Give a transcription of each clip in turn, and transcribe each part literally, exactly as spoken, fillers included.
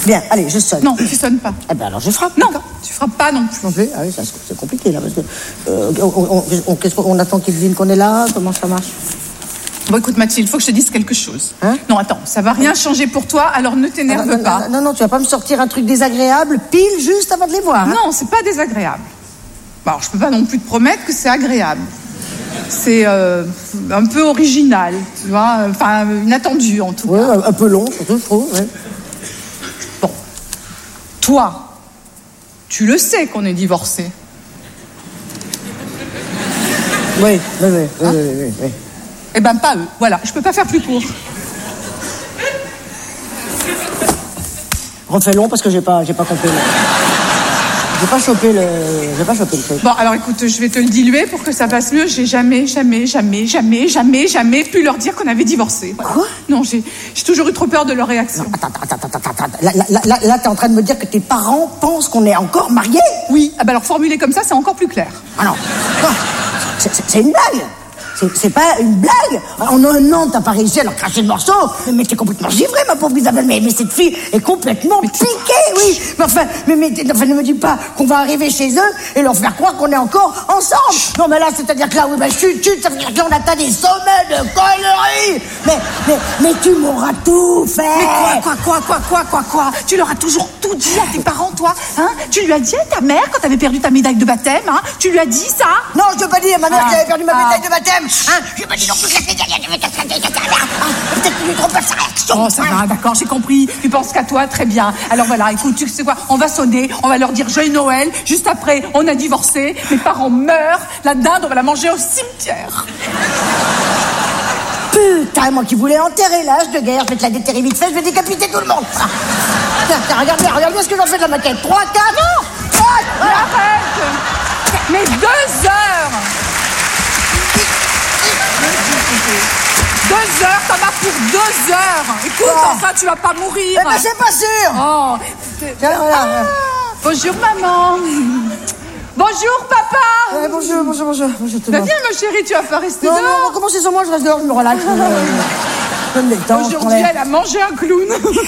Bien, allez, je sonne. Non, tu sonnes pas. Eh ben alors je frappe. Non, tu frappes pas non plus. Non plus. Ah oui, ça, c'est compliqué là parce que euh, on, on, on, qu'est-ce qu'on attend qu'ils devinent qu'on est là. Comment ça marche? Bon, écoute Mathilde, il faut que je te dise quelque chose. Hein? Non, attends, ça va rien changer pour toi, alors ne t'énerve non, non, pas. Non, non, non, tu vas pas me sortir un truc désagréable pile juste avant de les voir. Hein? Non, c'est pas désagréable. Bon, alors, je peux pas non plus te promettre que c'est agréable. C'est euh, un peu original, tu vois, enfin inattendu en tout ouais, cas. Un, un peu long, surtout, je trouve. Ouais. Bon, toi, tu le sais qu'on est divorcés. Oui, oui, oui, oui, Hein? oui, oui, oui. Eh ben pas eux, voilà, je peux pas faire plus court. Refais long parce que j'ai pas, j'ai pas compris. Là. J'ai pas chopé le, j'ai pas chopé le truc. Bon, alors écoute, je vais te le diluer pour que ça passe mieux. J'ai jamais, jamais, jamais, jamais, jamais, jamais pu leur dire qu'on avait divorcé. Quoi? Non, j'ai, j'ai toujours eu trop peur de leur réaction. Non, attends, attends, attends, attends, attends. Là, là, là, là t'es en train de me dire que tes parents pensent qu'on est encore mariés? Oui, ah bah alors formulé comme ça, c'est encore plus clair. Ah non, c'est, c'est, c'est une blague. C'est, c'est pas une blague. En un an, t'as pas réussi à leur cracher le morceau. Mais t'es complètement givrée, ma pauvre Isabelle. Mais, mais cette fille est complètement piquée, oui. Mais enfin, mais, mais enfin, ne me dis pas qu'on va arriver chez eux et leur faire croire qu'on est encore ensemble. Non, mais là, c'est-à-dire que là, oui, bah, chut, chut, ça veut dire que là, on atteint des sommets de conneries. Mais, mais, mais tu m'auras tout fait. Mais quoi, quoi, quoi, quoi, quoi, quoi Tu leur as toujours tout dit à tes parents, toi, hein? Tu lui as dit à ta mère quand t'avais perdu ta médaille de baptême, hein? Tu lui as dit ça? Non, je t'ai pas dit à ma mère Ah. que j'avais perdu ma Ah. médaille de baptême. Hein? Je pas dit non plus que c'était peut-être qu'il lui trompe pas sa réaction. Oh, ça va, d'accord, j'ai compris. Tu penses qu'à toi, très bien. Alors voilà, écoute, tu sais quoi? On va sonner, on va leur dire joyeux Noël. Juste après, on a divorcé. Mes parents meurent. La dinde, on va la manger au cimetière. Putain, moi qui voulais enterrer l'âge de guerre, je vais te la déterrer vite fait, je vais décapiter tout le monde. Ah. Tiens, tiens, regarde bien, regarde bien ce que j'en fais de la maquette. Trois, quatre, non quatre, Mais arrête! Mais deux heures! Deux heures, t'en as pour deux heures. Écoute, Oh. enfin, tu vas pas mourir. Eh ben, c'est pas sûr. Oh. Tiens, voilà. Ah. Bonjour, maman. Bonjour, papa. Eh, bonjour, bonjour, bonjour. Bonjour tout le Bah, monde. viens, ma chérie, tu vas pas rester Non, non, dehors. on va commencer sans moi, je reste dehors, je me relaxe. Je me, je me détends, je prends Aujourd'hui, l'air. elle a mangé un clown.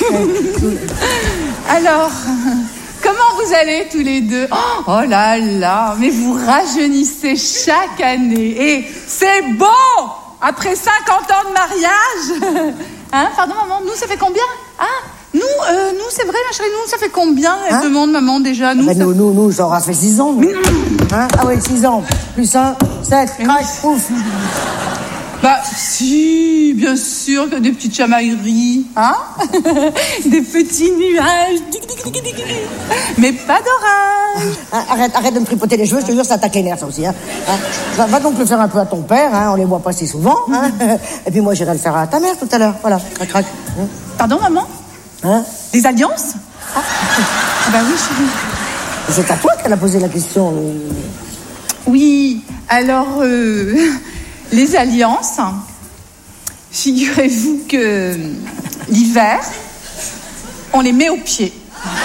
Alors, comment vous allez tous les deux? Oh là là, mais vous rajeunissez chaque année. Et c'est beau. Après cinquante ans de mariage. Hein, pardon, maman, nous, ça fait combien? Ah, nous, euh, nous, c'est vrai, ma chérie, nous, ça fait combien? Elle Hein? demande, maman, déjà. Nous, Ben, ça... nous, nous, nous, ça aura fait six ans. nous. Hein? Ah oui, six ans. Plus un, sept, crac, ouf. Bah, si, bien sûr que des petites chamailleries, hein? Des petits nuages. Mais pas d'orage. Hein, arrête, arrête de me tripoter les cheveux, je te jure, ça attaque les nerfs, ça aussi. Hein. Hein, va, va donc le faire un peu à ton père, hein, on les voit pas si souvent. Hein. Et puis moi, j'irai le faire à ta mère tout à l'heure. Voilà, crac, crac. Hein. Pardon, maman? Hein? Les alliances? Ah, ah bah oui, chérie. C'est à toi qu'elle a posé la question. Oui, alors, euh, les alliances, figurez-vous que l'hiver, on les met au pied.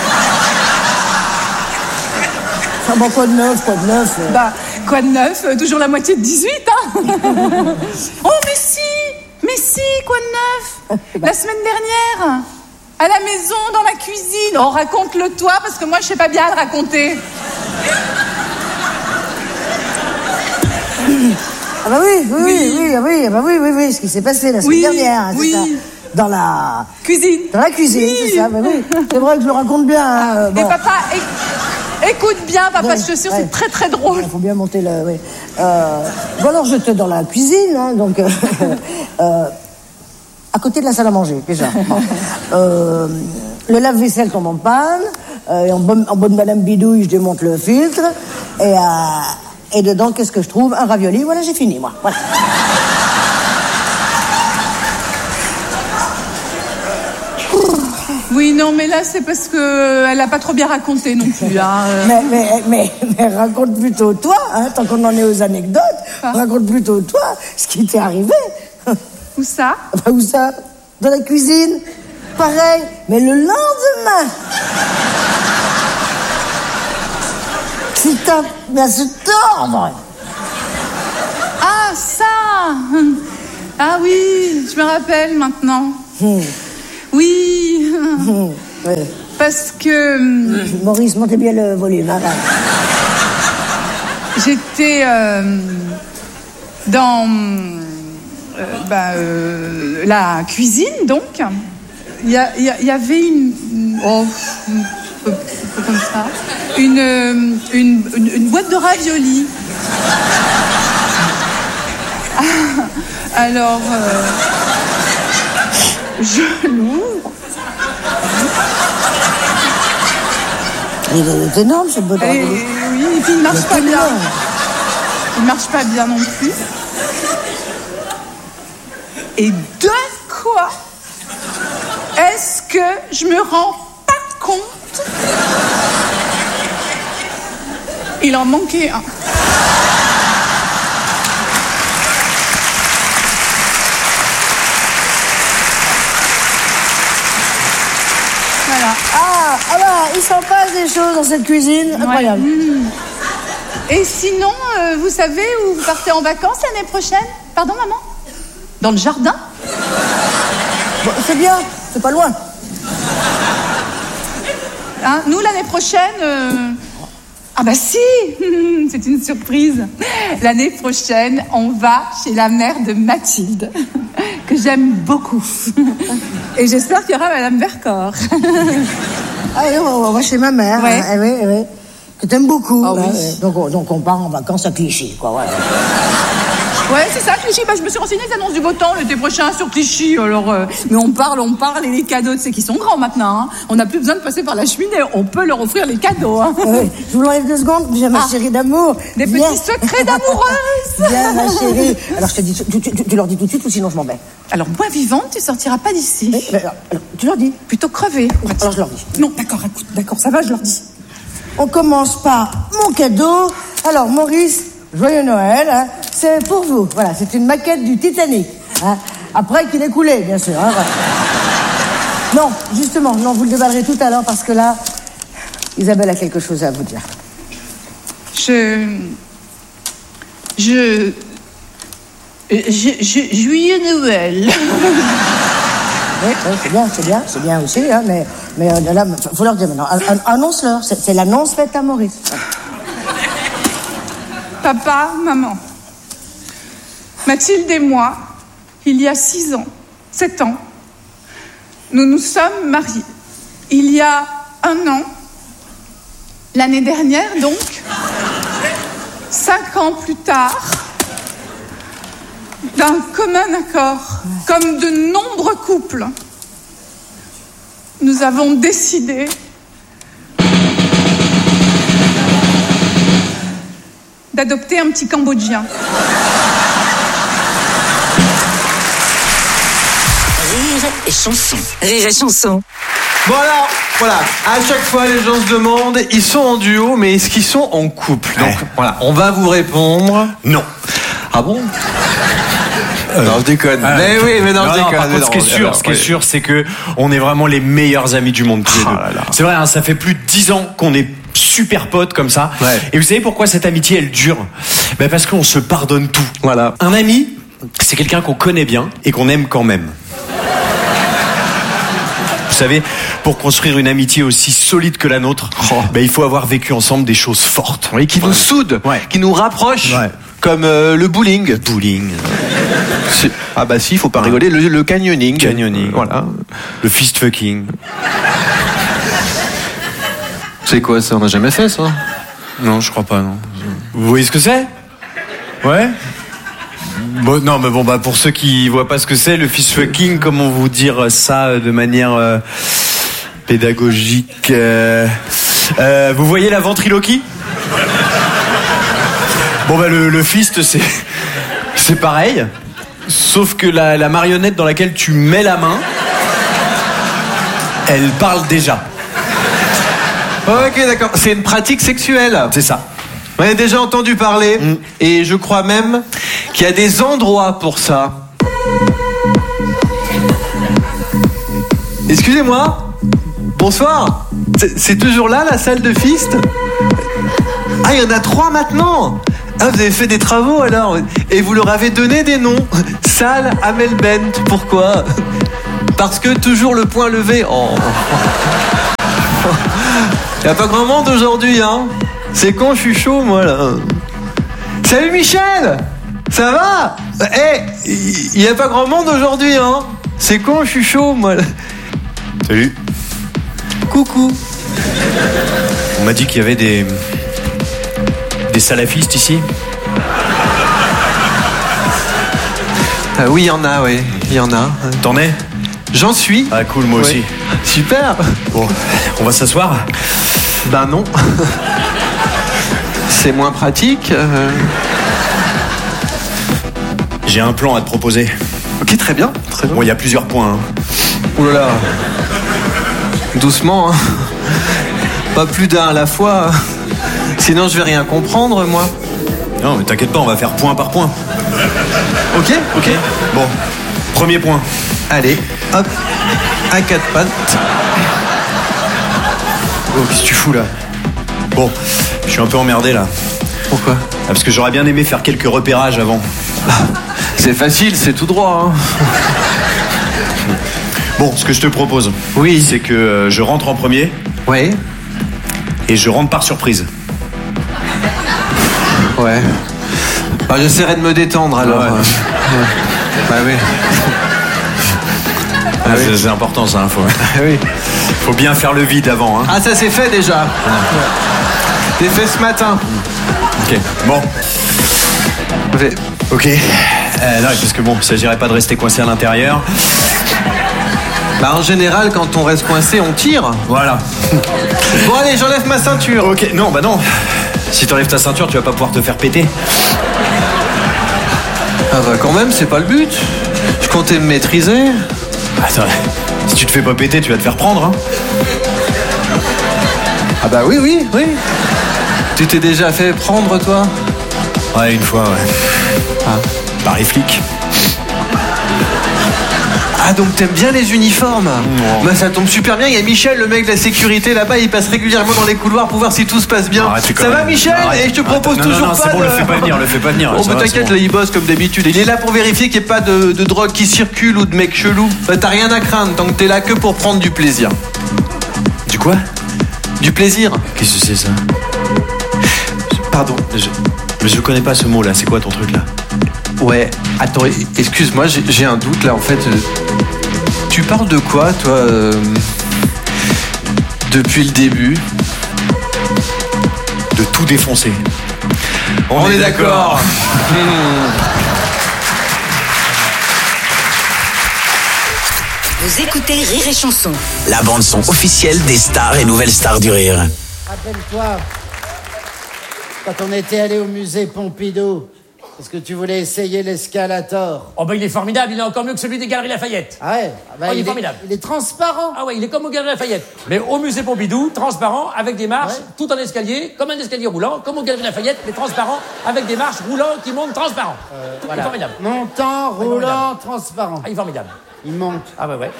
Ah bon, quoi de neuf, quoi de neuf euh. Bah, quoi de neuf? euh, Toujours la moitié de dix-huit, hein? Oh, mais si! Mais si, quoi de neuf? La semaine dernière, à la maison, dans la cuisine. Oh, raconte-le toi, parce que moi, je sais pas bien le raconter. Ah bah oui, oui, oui, oui, ah oui, ah bah oui, oui, oui, ce qui s'est passé la semaine Oui, dernière, hein, c'est oui. ça. Dans la... Cuisine. Dans la cuisine, Oui. c'est ça, bah oui. C'est vrai que je le raconte bien. Hein, euh, Et bon. papa, éc- écoute bien, papa, Ouais, je suis sûre, ouais. c'est très très drôle. Il faut bien monter le... Oui. Euh, bon alors j'étais dans la cuisine, hein, donc... Euh, euh, à côté de la salle à manger, déjà. Bon. Euh, le lave-vaisselle tombe en panne, euh, et en, bonne, en bonne madame bidouille, je démonte le filtre, et, euh, et dedans, qu'est-ce que je trouve? Un ravioli, voilà, j'ai fini, moi. Voilà. Oui, non, mais là, c'est parce que elle a pas trop bien raconté non plus. Hein. euh. Mais, mais, mais, mais raconte plutôt toi, hein, tant qu'on en est aux anecdotes, Ah. raconte plutôt toi ce qui t'est arrivé. Où ça? Bah, où ça? Dans la cuisine. Pareil. Mais le lendemain. Putain, mais à se tordre. Ah, ça! Ah oui, je me rappelle maintenant. Hmm. Oui. Hmm. Ouais. Parce que... Maurice, montez bien le volume. Hein, j'étais euh, dans euh, bah, euh, la cuisine, donc. Il y, y, y avait une... Oh, un peu, un peu comme ça. Une, une, une, une boîte de raviolis. Alors, euh, je l'ouvre. Il est énorme, cette boîte de raviolis. Oui, et puis il marche pas bien. Il marche pas bien non plus. Et de quoi est-ce que je me rends pas compte? Il en manquait un. Voilà. Ah, ah bah, il s'en passe des choses dans cette cuisine. Incroyable. Ouais. Mmh. Et sinon, euh, vous savez où vous partez en vacances l'année prochaine? Pardon, maman? Dans le jardin? Bon, c'est bien, c'est pas loin. Hein, nous, l'année prochaine... Euh... Ah bah si. C'est une surprise. L'année prochaine, on va chez la mère de Mathilde, que j'aime beaucoup. Et j'espère qu'il y aura Madame Vercors. Ah oui, on va chez ma mère. Ouais. Hein, oui, oui. Que t'aimes beaucoup. Ah, oui. Hein, donc, on, donc on part en vacances à Clichy, quoi. Voilà. Ouais, c'est ça, Clichy. Bah, je me suis renseignée, ils annoncent du beau temps l'été prochain sur Clichy. Alors, euh, mais on parle, on parle, et les cadeaux, tu sais qu'ils sont grands maintenant. Hein. On n'a plus besoin de passer par la cheminée. On peut leur offrir les cadeaux. Hein. Oui, je vous l'enlève deux secondes. Viens, ma ah, chérie d'amour. Des Viens. petits secrets d'amoureuse. Viens, ma chérie. Alors, je te dis, tu, tu, tu leur dis tout de suite ou sinon je m'en vais. Alors, moi vivante, tu sortiras pas d'ici. Oui, alors, alors, tu leur dis. Plutôt crever. Alors, je leur dis. Non, d'accord, écoute, d'accord, ça va, je leur dis. On commence par mon cadeau. Alors, Maurice, joyeux Noël. Hein. C'est pour vous. Voilà, c'est une maquette du Titanic. Hein. Après qu'il est coulé, bien sûr. Hein, voilà. Non, justement, non, vous le déballerez tout à l'heure parce que là, Isabelle a quelque chose à vous dire. Je... Je... Je... je... Joyeux Noël. Oui, oui, c'est bien, c'est bien, c'est bien aussi, hein, mais, mais euh, là, faut leur dire maintenant. Annonce-leur, c'est, c'est l'annonce faite à Maurice. Papa, maman, Mathilde et moi, il y a six ans, sept ans, nous nous sommes mariés. Il y a un an, l'année dernière donc, cinq ans plus tard, d'un commun accord, comme de nombreux couples, nous avons décidé d'adopter un petit Cambodgien. Rire et chanson. Rire et chanson. Bon alors, voilà, à chaque fois les gens se demandent, ils sont en duo, mais est-ce qu'ils sont en couple? Donc ouais. Voilà, on va vous répondre. Non. Ah bon? Euh, non, je déconne. Ah, mais oui, mais non, non je déconne. Non, par contre, ce qui est sûr, alors, ce qui est ouais. sûr, c'est que on est vraiment les meilleurs amis du monde tous les oh deux. Là là. C'est vrai, hein, ça fait plus de dix ans qu'on est super potes comme ça. Ouais. Et vous savez pourquoi cette amitié elle dure? Ben parce qu'on se pardonne tout. Voilà. Un ami, c'est quelqu'un qu'on connaît bien et qu'on aime quand même. Vous savez, pour construire une amitié aussi solide que la nôtre, oh. ben, il faut avoir vécu ensemble des choses fortes. Oui, qui ouais. nous soudent, ouais. qui nous rapprochent, ouais. comme euh, le bowling. Bowling. C'est... Ah bah si, il faut pas rigoler, le, le canyoning. Canyoning. Euh, voilà. Le fist fucking. C'est quoi ça? On n'a jamais fait ça? Non, je crois pas, non. Vous voyez ce que c'est? Ouais. Bon, non, mais bon, bah pour ceux qui voient pas ce que c'est, le fist fucking, comment vous dire ça de manière euh, pédagogique euh, euh, vous voyez la ventriloquie? Bon, bah le, le fist, c'est c'est pareil, sauf que la, la marionnette dans laquelle tu mets la main, elle parle déjà. Ok, d'accord. C'est une pratique sexuelle. C'est ça. On a déjà entendu parler, mmh. et je crois même qu'il y a des endroits pour ça. Excusez-moi. Bonsoir. C'est, c'est toujours là, la salle de fist? Ah, il y en a trois maintenant. Ah, vous avez fait des travaux alors? Et vous leur avez donné des noms. Salle Amel Bent. Pourquoi? Parce que toujours le point levé. Oh. Y a pas grand monde aujourd'hui, hein. C'est con, je suis chaud, moi, là. Salut, Michel. Ça va? Eh, hey, y a pas grand monde aujourd'hui, hein. C'est con, je suis chaud, moi, là. Salut. Coucou. On m'a dit qu'il y avait des... des salafistes ici. Ah oui, il y en a, oui. Il y en a. T'en es? J'en suis. Ah cool, moi ouais. aussi. Super. Bon, on va s'asseoir? Ben non. C'est moins pratique. Euh... J'ai un plan à te proposer. Ok, très bien. Très bien. Bon, il y a plusieurs points. Hein. Ouh là là. Doucement, hein. Pas plus d'un à la fois. Sinon, je vais rien comprendre, moi. Non, mais t'inquiète pas, on va faire point par point. Ok, ok. Bon, premier point. Allez, hop, à quatre pattes. Oh, qu'est-ce que tu fous là? Bon, je suis un peu emmerdé là. Pourquoi? Ah, parce que j'aurais bien aimé faire quelques repérages avant. C'est facile, c'est tout droit. Hein. Bon, ce que je te propose, oui, c'est que euh, je rentre en premier. Ouais. Et je rentre par surprise. Ouais. Bah, j'essaierai de me détendre alors. Ah ouais. Ouais. Bah oui. Ah, c'est, c'est important ça, hein, faut... oui. Faut bien faire le vide avant. Hein. Ah, ça c'est fait déjà. C'est fait ce matin. Ok, bon. Okay. Ok. Euh, non, parce que bon, il s'agirait pas de rester coincé à l'intérieur. Bah en général, quand on reste coincé, on tire. Voilà. Bon allez, j'enlève ma ceinture. Ok, non, bah non. Si t'enlèves ta ceinture, tu vas pas pouvoir te faire péter. Ah bah quand même, c'est pas le but. Je comptais me maîtriser. Attends, si tu te fais pas péter, tu vas te faire prendre, hein. Ah bah oui, oui, oui. Tu t'es déjà fait prendre, toi? Ouais, une fois, ouais. Ah. Par les flics. Ah donc t'aimes bien les uniformes? Non. Bah ça tombe super bien, il y a Michel, le mec de la sécurité là-bas, il passe régulièrement dans les couloirs pour voir si tout se passe bien. Arrête, ça va Michel? Arrête. Et je te propose Arrête. toujours non, non, non, pas c'est bon, de... le fais pas venir, le fais pas venir. Oh bah va, t'inquiète, bon. là il bosse comme d'habitude. Il est là pour vérifier qu'il n'y ait pas de, de drogue qui circule ou de mecs chelous. Bah t'as rien à craindre tant que t'es là que pour prendre du plaisir. Du quoi? Du plaisir. Qu'est-ce que c'est ça? Pardon. Je... Mais je connais pas ce mot là, c'est quoi ton truc là? Ouais, attends, excuse-moi, j'ai, j'ai un doute là en fait. Tu parles de quoi toi euh, depuis le début? De tout défoncer. On, On est, est d'accord. Vous écoutez Rire et Chanson, la bande son officielle des stars et nouvelles stars du rire. Rappelle-toi, quand on était allé au musée Pompidou, est-ce que tu voulais essayer l'escalator? Oh bah il est formidable, il est encore mieux que celui des Galeries Lafayette. Ah ouais, ah bah oh, il, il est est formidable. Il est transparent. Ah ouais, il est comme aux Galeries Lafayette. Mais au musée Pompidou, transparent, avec des marches, ouais. Tout en escalier, comme un escalier roulant, comme aux Galeries Lafayette, mais transparent, avec des marches roulantes qui montent transparent. Euh, Tout voilà. est formidable. Montant, roulant, ah, transparent. Ah, il est formidable. Il monte. Ah bah ouais.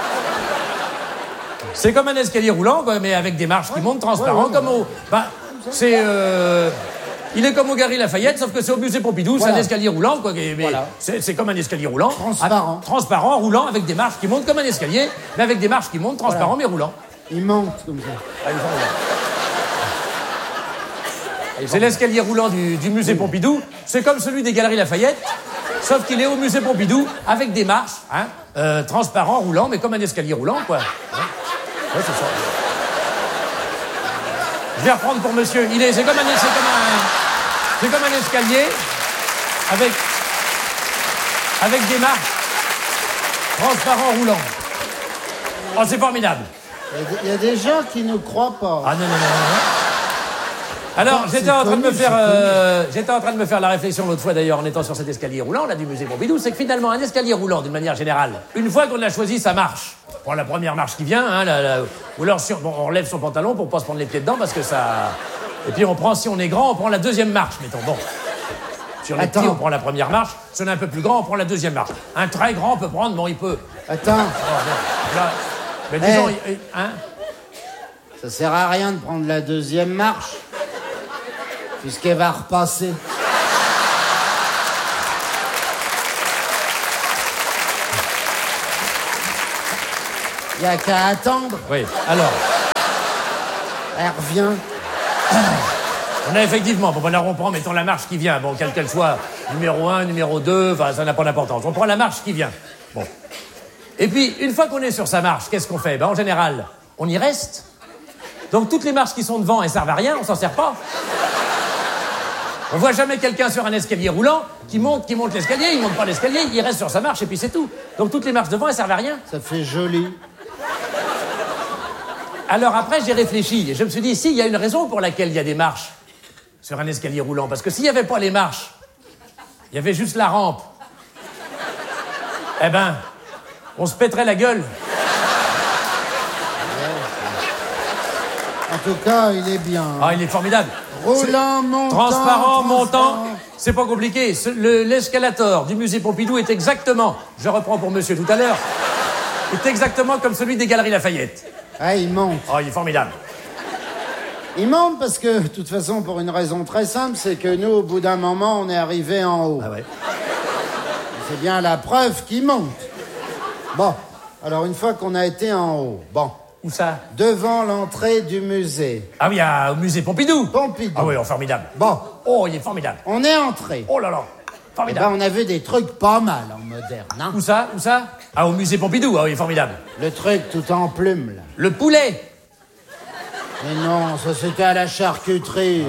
C'est comme un escalier roulant, quoi, mais avec des marches ouais. qui montent transparent, ouais, ouais, comme ouais. au... Bah, c'est... Euh... Il est comme au Galeries Lafayette, sauf que c'est au musée Pompidou, voilà. C'est un escalier roulant, quoi. Mais voilà. c'est, c'est comme un escalier roulant. Transparent. À, transparent, roulant, avec des marches qui montent comme un escalier, mais avec des marches qui montent transparent, voilà. Mais roulant. Il monte comme ça. Ah, il c'est l'escalier roulant du, du musée oui. Pompidou. C'est comme celui des Galeries Lafayette, sauf qu'il est au musée Pompidou, avec des marches, hein, euh, transparent, roulant, mais comme un escalier roulant, quoi. Ouais, ouais c'est ça. Je vais reprendre pour monsieur. Il est, c'est comme un, c'est comme un, c'est comme un escalier avec, avec des marches transparents roulants. Oh, c'est formidable. Il y a des gens qui ne croient pas. Ah non, non, non, non. Alors, ah, j'étais en train connu, de me faire, euh, j'étais en train de me faire la réflexion l'autre fois d'ailleurs en étant sur cet escalier roulant là du musée Pompidou, c'est que finalement un escalier roulant d'une manière générale, une fois qu'on l'a choisi, ça marche. On prend la première marche qui vient, hein, la, la, ou alors si on, bon, on relève son pantalon pour pas se prendre les pieds dedans parce que ça. Et puis on prend, si on est grand, on prend la deuxième marche, mettons. Bon. Si on est petit, on prend la première marche. Si on est un peu plus grand, on prend la deuxième marche. Un très grand peut prendre, bon, il peut. Attends. Oh, bon, là, mais disons, hey. Hein. Ça sert à rien de prendre la deuxième marche. Puisqu'elle va repasser. Il n'y a qu'à attendre. Oui, alors. Elle revient. On a effectivement, bon, alors on prend, mettons la marche qui vient, bon, quelle qu'elle soit, numéro un, numéro deux, enfin, ça n'a pas d'importance. On prend la marche qui vient. Bon. Et puis, une fois qu'on est sur sa marche, qu'est-ce qu'on fait? Ben, en général, on y reste. Donc, toutes les marches qui sont devant, elles servent à rien, on s'en sert pas. On voit jamais quelqu'un sur un escalier roulant qui monte, qui monte l'escalier, il monte pas l'escalier, il reste sur sa marche et puis c'est tout. Donc, toutes les marches devant, elles servent à rien. Ça fait joli. Alors après, j'ai réfléchi et je me suis dit, si, il y a une raison pour laquelle il y a des marches sur un escalier roulant. Parce que s'il n'y avait pas les marches, il y avait juste la rampe, eh ben, on se pèterait la gueule. En tout cas, il est bien. Ah, il est formidable. Roulant, montant, transparent, montant, transparent. C'est pas compliqué. Ce- le- L'escalator du musée Pompidou est exactement, je reprends pour monsieur tout à l'heure, est exactement comme celui des Galeries Lafayette. Ah, il monte. Oh, il est formidable. Il monte parce que, de toute façon, pour une raison très simple, c'est que nous, au bout d'un moment, on est arrivé en haut. Ah ouais. C'est bien la preuve qu'il monte. Bon, alors une fois qu'on a été en haut, bon, Où ça? devant l'entrée du musée. Ah oui, à- au musée Pompidou. Pompidou. Ah oui, oh, formidable. Bon, Oh, il est formidable. on est entré. Oh là là, Eh formidable. ben, on a vu des trucs pas mal en moderne, hein. Où ça? Où ça? Ah, au musée Pompidou. Ah oui, formidable. Le truc tout en plumes, là. Le poulet. Mais non, ça c'était à la charcuterie.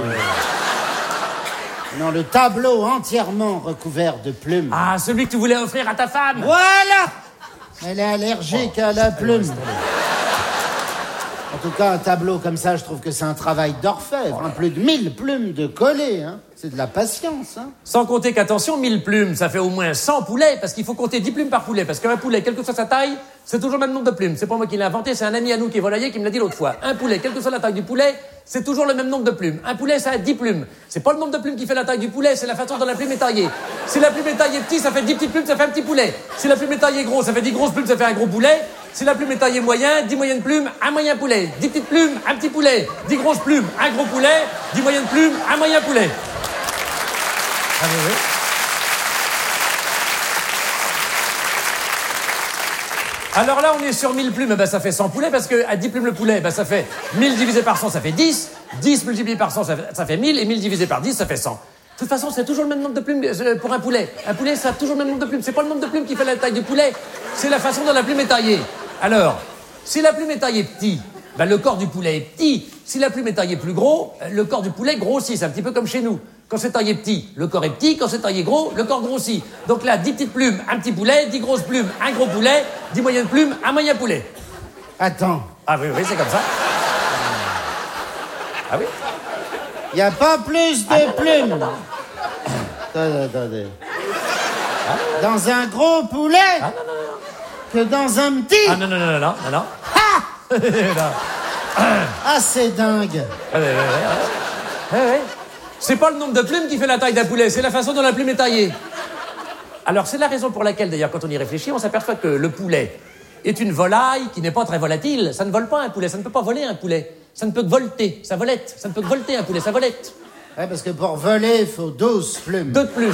Non, le tableau entièrement recouvert de plumes. Ah, celui que tu voulais offrir à ta femme. Voilà! Elle est allergique à la plume. En tout cas, un tableau comme ça, je trouve que c'est un travail d'orfèvre. Hein. Plus de mille plumes de coller, hein. C'est de la patience, hein. Sans compter qu'attention, mille plumes, ça fait au moins cent poulets, parce qu'il faut compter dix plumes par poulet. Parce qu'un poulet, quelle que soit sa taille, c'est toujours le même nombre de plumes. C'est pas moi qui l'ai inventé, c'est un ami à nous qui est volailler qui me l'a dit l'autre fois. Un poulet, quelle que soit la taille du poulet, c'est toujours le même nombre de plumes. Un poulet, ça a dix plumes. C'est pas le nombre de plumes qui fait la taille du poulet, c'est la façon dont la plume est taillée. Si la plume est taillée petit, ça fait dix petites plumes, ça fait un petit poulet. Si la plume est taillée gros, ça fait dix grosses plumes, ça fait un gros poulet. Si la plume est taillée moyen, dix moyennes plumes, un moyen poulet. dix petites plumes, un petit poulet. dix grosses plumes, un gros poulet. dix moyennes plumes, un moyen poulet. Ah oui, oui. Alors là, on est sur mille plumes, eh ben, ça fait cent poulets, parce qu'à dix plumes le poulet, ben, ça fait mille divisé par cent, ça fait dix. dix multiplié par cent, ça fait, ça fait mille, et mille divisé par dix, ça fait cent. De toute façon, c'est toujours le même nombre de plumes euh, pour un poulet. Un poulet, ça a toujours le même nombre de plumes. C'est pas le nombre de plumes qui fait la taille du poulet, c'est la façon dont la plume est taillée. Alors, si la plume est taillée petit, ben, le corps du poulet est petit. Si la plume est taillée plus gros, le corps du poulet grossit. C'est un petit peu comme chez nous. Quand c'est taillé petit, le corps est petit. Quand c'est taillé gros, le corps grossit. Donc là, dix petites plumes, un petit poulet. dix grosses plumes, un gros poulet. dix moyennes plumes, un moyen poulet. Attends, Ah oui, oui, c'est comme ça. Ah oui? il n'y a pas plus de plumes. Attendez, attendez. Dans un gros poulet que dans un petit. Ah non, non, non, non, non, non, non. Ah, c'est dingue. Ah, ouais, ouais, ouais, ouais. Ouais, ouais. C'est pas le nombre de plumes qui fait la taille d'un poulet, c'est la façon dont la plume est taillée. Alors, c'est la raison pour laquelle, d'ailleurs, quand on y réfléchit, on s'aperçoit que le poulet est une volaille qui n'est pas très volatile. Ça ne vole pas un poulet, ça ne peut pas voler un poulet. Ça ne peut que volter, ça volette. Ça ne peut que volter un poulet, ça volette. Ouais, parce que pour voler, il faut douze plumes. Deux de plus.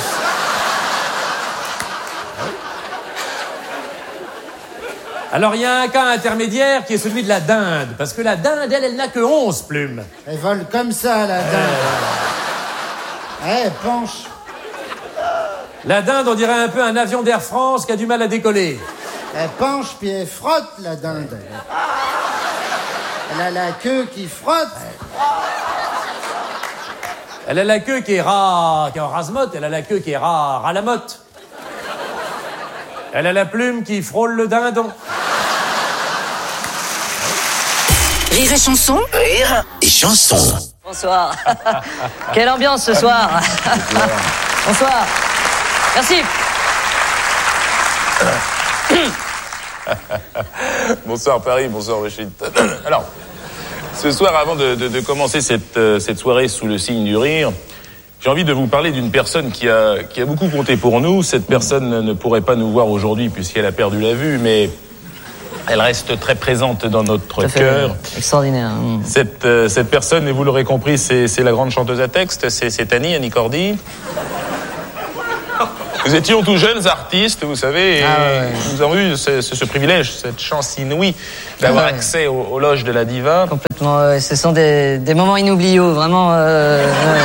Alors, il y a un cas intermédiaire qui est celui de la dinde. Parce que la dinde, elle, elle n'a que onze plumes. Elle vole comme ça, la dinde. Eh, penche. La dinde, on dirait un peu un avion d'Air France qui a du mal à décoller. Elle penche, puis elle frotte, la dinde. Elle a la queue qui frotte. Elle a la queue qui est ras, qui est en rase-motte. Elle a la queue qui est ras, ras la motte. Elle a la plume qui frôle le dindon. Rire et chanson. Rire et chanson. Bonsoir. Quelle ambiance ce soir. Bonsoir. Merci. Bonsoir Paris, bonsoir Rachid. Alors, ce soir, avant de, de, de commencer cette, euh, cette soirée sous le signe du rire, j'ai envie de vous parler d'une personne qui a, qui a beaucoup compté pour nous. Cette personne ne pourrait pas nous voir aujourd'hui puisqu'elle a perdu la vue, mais elle reste très présente dans notre cœur. Extraordinaire. Cette, euh, cette personne, et vous l'aurez compris, c'est, c'est la grande chanteuse à texte, c'est, c'est Annie, Annie Cordy. Nous étions tous jeunes artistes, vous savez, et Ah ouais. nous avons eu ce, ce, ce privilège, cette chance inouïe d'avoir Ah ouais. accès aux, aux loges de la diva. Complètement, ouais. Ce sont des, des moments inoubliables, vraiment. Euh, ouais.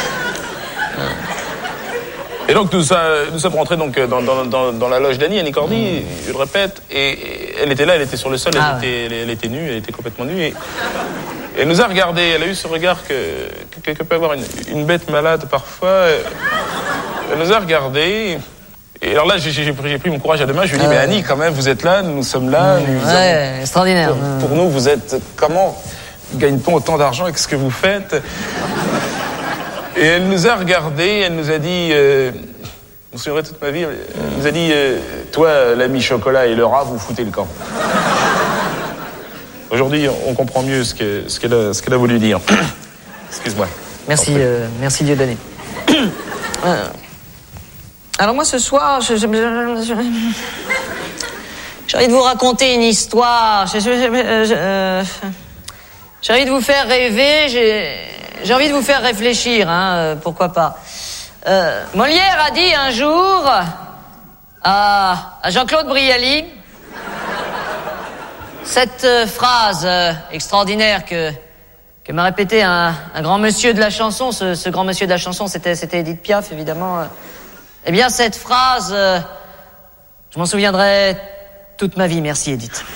Et donc nous, ça, nous sommes rentrés donc dans, dans, dans, dans la loge d'Annie, Annie Cordy, je le répète, et, et elle était là, elle était sur le sol, elle, Ah était, elle, elle était nue, elle était complètement nue, et, et elle nous a regardés, elle a eu ce regard que, que, que peut avoir une, une bête malade parfois. Elle nous a regardés, et alors là j'ai, j'ai, pris, j'ai pris mon courage à deux mains, je lui ai dit, Ah mais ouais. Annie, quand même, vous êtes là, nous sommes là, nous Ouais, avons- extraordinaire. Pour, pour nous, vous êtes, comment gagne-t-on autant d'argent avec ce que vous faites? Et elle nous a regardés, elle nous a dit, euh, je me souviendrai toute ma vie, elle nous a dit, euh, toi, l'ami Chocolat et le rat, vous foutez le camp. Aujourd'hui, on comprend mieux ce, que, ce, qu'elle, a, ce qu'elle a voulu dire. Excuse-moi. Merci, euh, merci Dieudonné. Euh, Alors moi ce soir, je, je, je- je- j'ai envie de vous raconter une histoire. Je- je- je- je- euh, J'ai envie de vous faire rêver. J'ai, j'ai envie de vous faire réfléchir. Hein, euh, pourquoi pas. Euh, Molière a dit un jour à, à Jean-Claude Brialy cette euh, phrase euh, extraordinaire que que m'a répété un, un grand monsieur de la chanson. Ce, ce grand monsieur de la chanson, c'était, c'était Édith Piaf, évidemment. Eh bien, cette phrase, euh, je m'en souviendrai toute ma vie. Merci, Édith.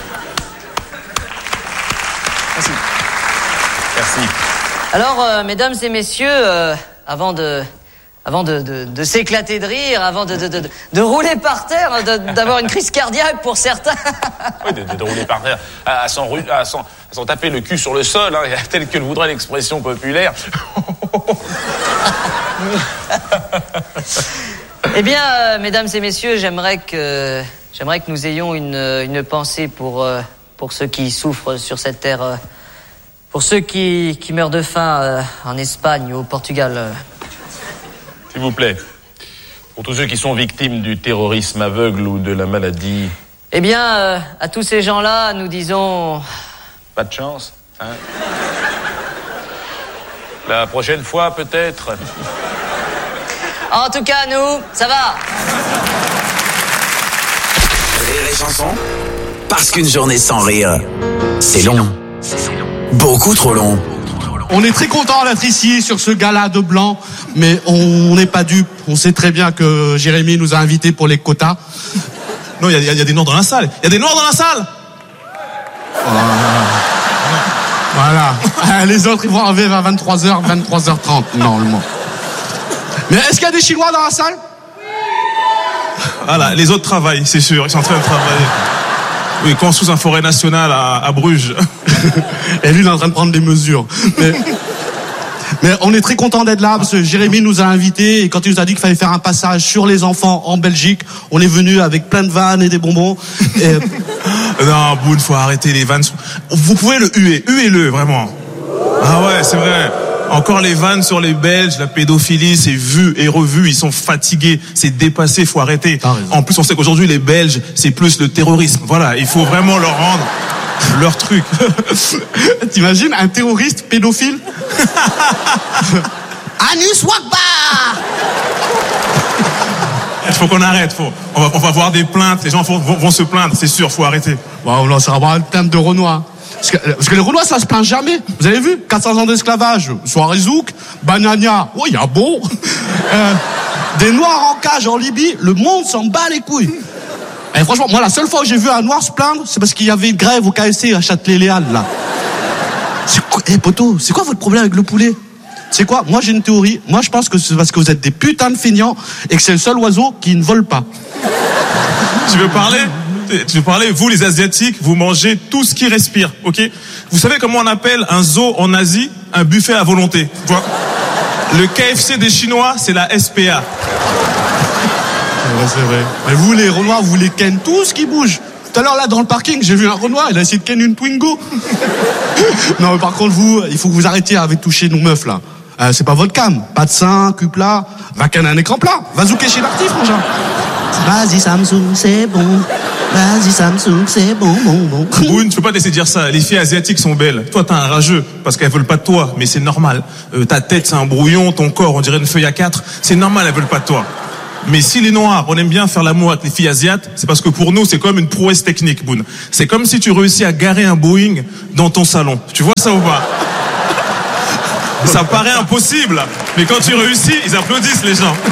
Merci. Merci. Alors, euh, mesdames et messieurs, euh, avant de... Avant de, de, de s'éclater de rire, avant de, de, de, de rouler par terre, de, d'avoir une crise cardiaque pour certains. Oui, de, de, de rouler par terre, à, à, s'en, ru- à, s'en, à s'en taper le cul sur le sol, hein, tel que le voudrait l'expression populaire. Eh bien, euh, mesdames et messieurs, j'aimerais que j'aimerais que nous ayons une, une pensée pour euh, pour ceux qui souffrent sur cette terre, euh, pour ceux qui qui meurent de faim euh, en Espagne ou au Portugal. euh. S'il vous plaît, pour tous ceux qui sont victimes du terrorisme aveugle ou de la maladie, Eh bien, euh, à tous ces gens-là, nous disons pas de chance, hein. La prochaine fois, peut-être. en tout cas, nous, ça va. Rire et chanson. Parce qu'une journée sans rire, c'est long. Beaucoup trop long. On est très content d'être ici sur ce gala de blanc, mais on n'est pas dupes. On sait très bien que Jérémy nous a invités pour les quotas. Non, il y, y a des noirs dans la salle. Il y a des noirs dans la salle. Voilà. Les autres, ils vont arriver à vingt-trois heures, vingt-trois heures trente, normalement. Mais est-ce qu'il y a des Chinois dans la salle? Voilà, les autres travaillent, c'est sûr. Ils sont en train de travailler. Oui, construisent un forêt nationale à, à Bruges. Et lui, il est en train de prendre des mesures. Mais, mais on est très content d'être là parce que Jérémy nous a invités et quand il nous a dit qu'il fallait faire un passage sur les enfants en Belgique, on est venu avec plein de vannes et des bonbons. Et... Non, Boone, faut arrêter les vannes. Vous pouvez le huer, huez-le, vraiment. Ah ouais, c'est vrai. Encore les vannes sur les Belges, la pédophilie, c'est vu et revu, ils sont fatigués, c'est dépassé, faut arrêter. En plus, on sait qu'aujourd'hui, les Belges, c'est plus le terrorisme. Voilà, il faut vraiment leur rendre leur truc. T'imagines un terroriste pédophile? Anus Wakbar! Il faut qu'on arrête, faut, on, va, on va voir des plaintes, les gens vont, vont, vont se plaindre, c'est sûr, faut arrêter. Bon, là, ça va avoir un thème de Renoir. Parce que, parce que les Renois, ça se plaint jamais. Vous avez vu? quatre cents ans d'esclavage. Soirée zouk, Banania. Oh, il y a bon. Euh, des Noirs en cage en Libye, le monde s'en bat les couilles. Et franchement, moi, la seule fois où j'ai vu un Noir se plaindre, c'est parce qu'il y avait une grève au K F C à Châtelet-Léal, là. C'est quoi, eh, poto, c'est quoi votre problème avec le poulet? C'est quoi? Moi, j'ai une théorie. Moi, je pense que c'est parce que vous êtes des putains de feignants et que c'est le seul oiseau qui ne vole pas. Tu veux parler? Tu veux parler? Vous, les Asiatiques, vous mangez tout ce qui respire, ok? Vous savez comment on appelle un zoo en Asie? Un buffet à volonté. Tu vois? Le K F C des Chinois, c'est la S P A. Ouais, c'est vrai. Mais vous, les Renois, vous les ken tout ce qui bouge. Tout à l'heure, là, dans le parking, j'ai vu un Renoir, il a essayé de ken une Twingo. Non, mais par contre, vous, il faut que vous arrêtiez avec toucher nos meufs, là. Euh, c'est pas votre cam. Pas de sein, cul plat. Va canner un écran plat. Va zouker chez l'artiste, mon genre. Vas-y, Samsung, c'est bon. Vas-y, Samsung, c'est bon, bon, bon. Boone, tu peux pas te laisser dire ça. Les filles asiatiques sont belles. Toi, t'as un rageux, parce qu'elles veulent pas de toi. Mais c'est normal. Euh, ta tête, c'est un brouillon. Ton corps, on dirait une feuille à quatre. C'est normal, elles veulent pas de toi. Mais si les Noirs, on aime bien faire l'amour avec les filles asiates, c'est parce que pour nous, c'est comme une prouesse technique, Boone. C'est comme si tu réussis à garer un Boeing dans ton salon. Tu vois ça ou pas? Ça paraît impossible, mais quand tu réussis, ils applaudissent les gens.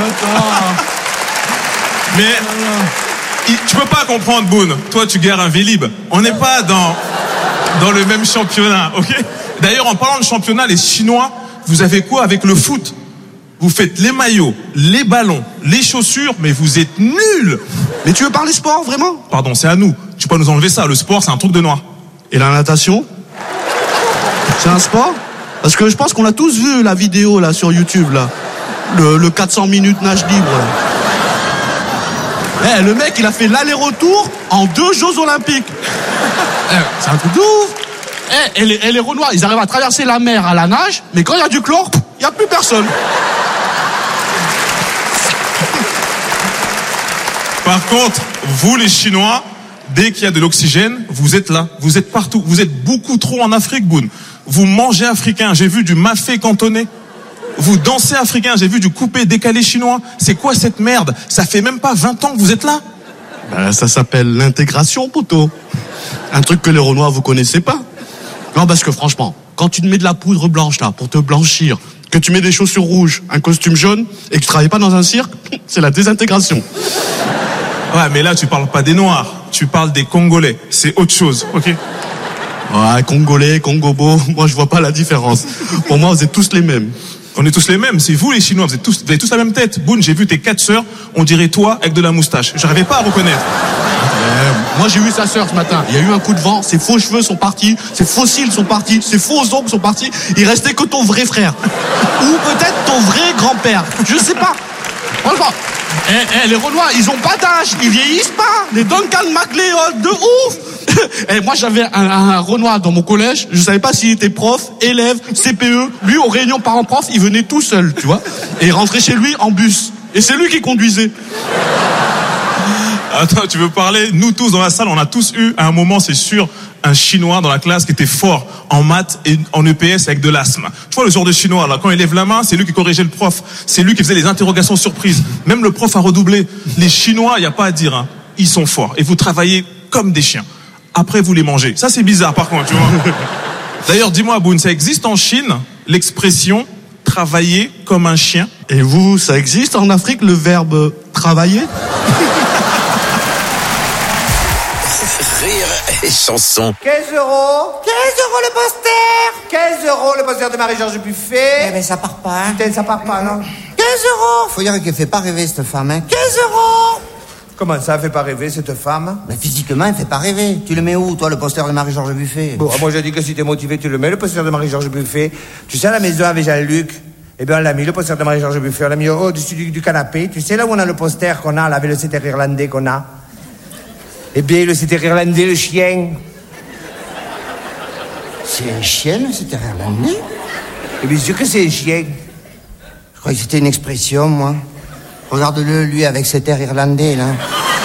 Mais il, tu peux pas comprendre, Boone. Toi, tu gares un Vélib. On n'est pas dans, dans le même championnat, ok? D'ailleurs, en parlant de championnat, les Chinois, vous avez quoi avec le foot? Vous faites les maillots, les ballons, les chaussures, mais vous êtes nuls. Mais tu veux parler sport, vraiment? Pardon, c'est à nous. Tu peux pas nous enlever ça. Le sport, c'est un truc de noir. Et la natation? C'est un sport? Parce que je pense qu'on a tous vu la vidéo là sur YouTube là, le, le quatre cents minutes nage libre. Eh, le mec il a fait l'aller-retour en deux Jeux Olympiques. Eh, c'est un truc de ouf. Eh, et les, et les Renois, ils arrivent à traverser la mer à la nage, mais quand il y a du chlore, il y a plus personne. Par contre, vous les Chinois, dès qu'il y a de l'oxygène, vous êtes là, vous êtes partout, vous êtes beaucoup trop en Afrique, Boone. Vous mangez africain, j'ai vu du mafé cantonais. Vous dansez africain, j'ai vu du coupé décalé chinois. C'est quoi cette merde? Ça fait même pas vingt ans que vous êtes là. Ben, ça s'appelle l'intégration, poteau. Un truc que les Renois vous connaissez pas. Non, parce que franchement, quand tu te mets de la poudre blanche là pour te blanchir, que tu mets des chaussures rouges, un costume jaune et que tu travailles pas dans un cirque, c'est la désintégration. Ouais, mais là tu parles pas des Noirs, tu parles des Congolais. C'est autre chose, ok? Ouais, Congolais, Congobo, moi je vois pas la différence. Pour moi, vous êtes tous les mêmes. On est tous les mêmes, c'est vous les Chinois, vous, êtes tous, vous avez tous la même tête. Boone, j'ai vu tes quatre sœurs, on dirait toi avec de la moustache. J'arrivais pas à reconnaître. Euh, moi j'ai vu sa sœur ce matin, il y a eu un coup de vent, ses faux cheveux sont partis, ses faux cils sont partis, ses faux ongles sont partis, il restait que ton vrai frère. Ou peut-être ton vrai grand-père, je sais pas. Franchement, eh, eh, les Renois, ils ont pas d'âge, ils vieillissent pas. Les Duncan MacLeod, de ouf. Et moi j'avais un, un, un Renoir dans mon collège, je savais pas s'il était prof, élève, C P E. Lui aux réunions parents-prof, il venait tout seul, tu vois. Et il rentrait chez lui en bus. Et c'est lui qui conduisait. Attends, tu veux parler? Nous tous dans la salle, on a tous eu, à un moment, c'est sûr, un Chinois dans la classe qui était fort en maths et en E P S avec de l'asthme. Tu vois le genre de Chinois, là, quand il lève la main, c'est lui qui corrigeait le prof. C'est lui qui faisait les interrogations surprises. Même le prof a redoublé. Les Chinois, il n'y a pas à dire, hein. Ils sont forts. Et vous travaillez comme des chiens. Après, vous les mangez. Ça, c'est bizarre, par contre, tu vois. D'ailleurs, dis-moi, Boone, ça existe en Chine, l'expression « travailler comme un chien ». Et vous, ça existe en Afrique, le verbe « travailler » Rire et chanson. quinze euros. quinze euros le poster. quinze euros le poster de Marie-Georges Buffet. Eh ben, ça part pas, hein. Putain, ça part pas, non? quinze euros. Faut dire qu'elle fait pas rêver, cette femme, hein. quinze euros. Comment ça, elle fait pas rêver, cette femme? Ben, physiquement, elle fait pas rêver. Tu le mets où, toi, le poster de Marie-Georges Buffet? Bon, moi, je dis que si t'es motivé, tu le mets, le poster de Marie-Georges Buffet. Tu sais, à la maison avec Jean-Luc, eh bien, on l'a mis, le poster de Marie-Georges Buffet. On l'a mis au-dessus du, du canapé. Tu sais, là où on a le poster qu'on a, là, avec le setter irlandais qu'on a? Eh bien, le setter irlandais, le chien. C'est un chien, le setter irlandais? Et bien sûr que c'est un chien. Je croyais que c'était une expression, moi. Regarde-le, lui, avec cet air irlandais, là.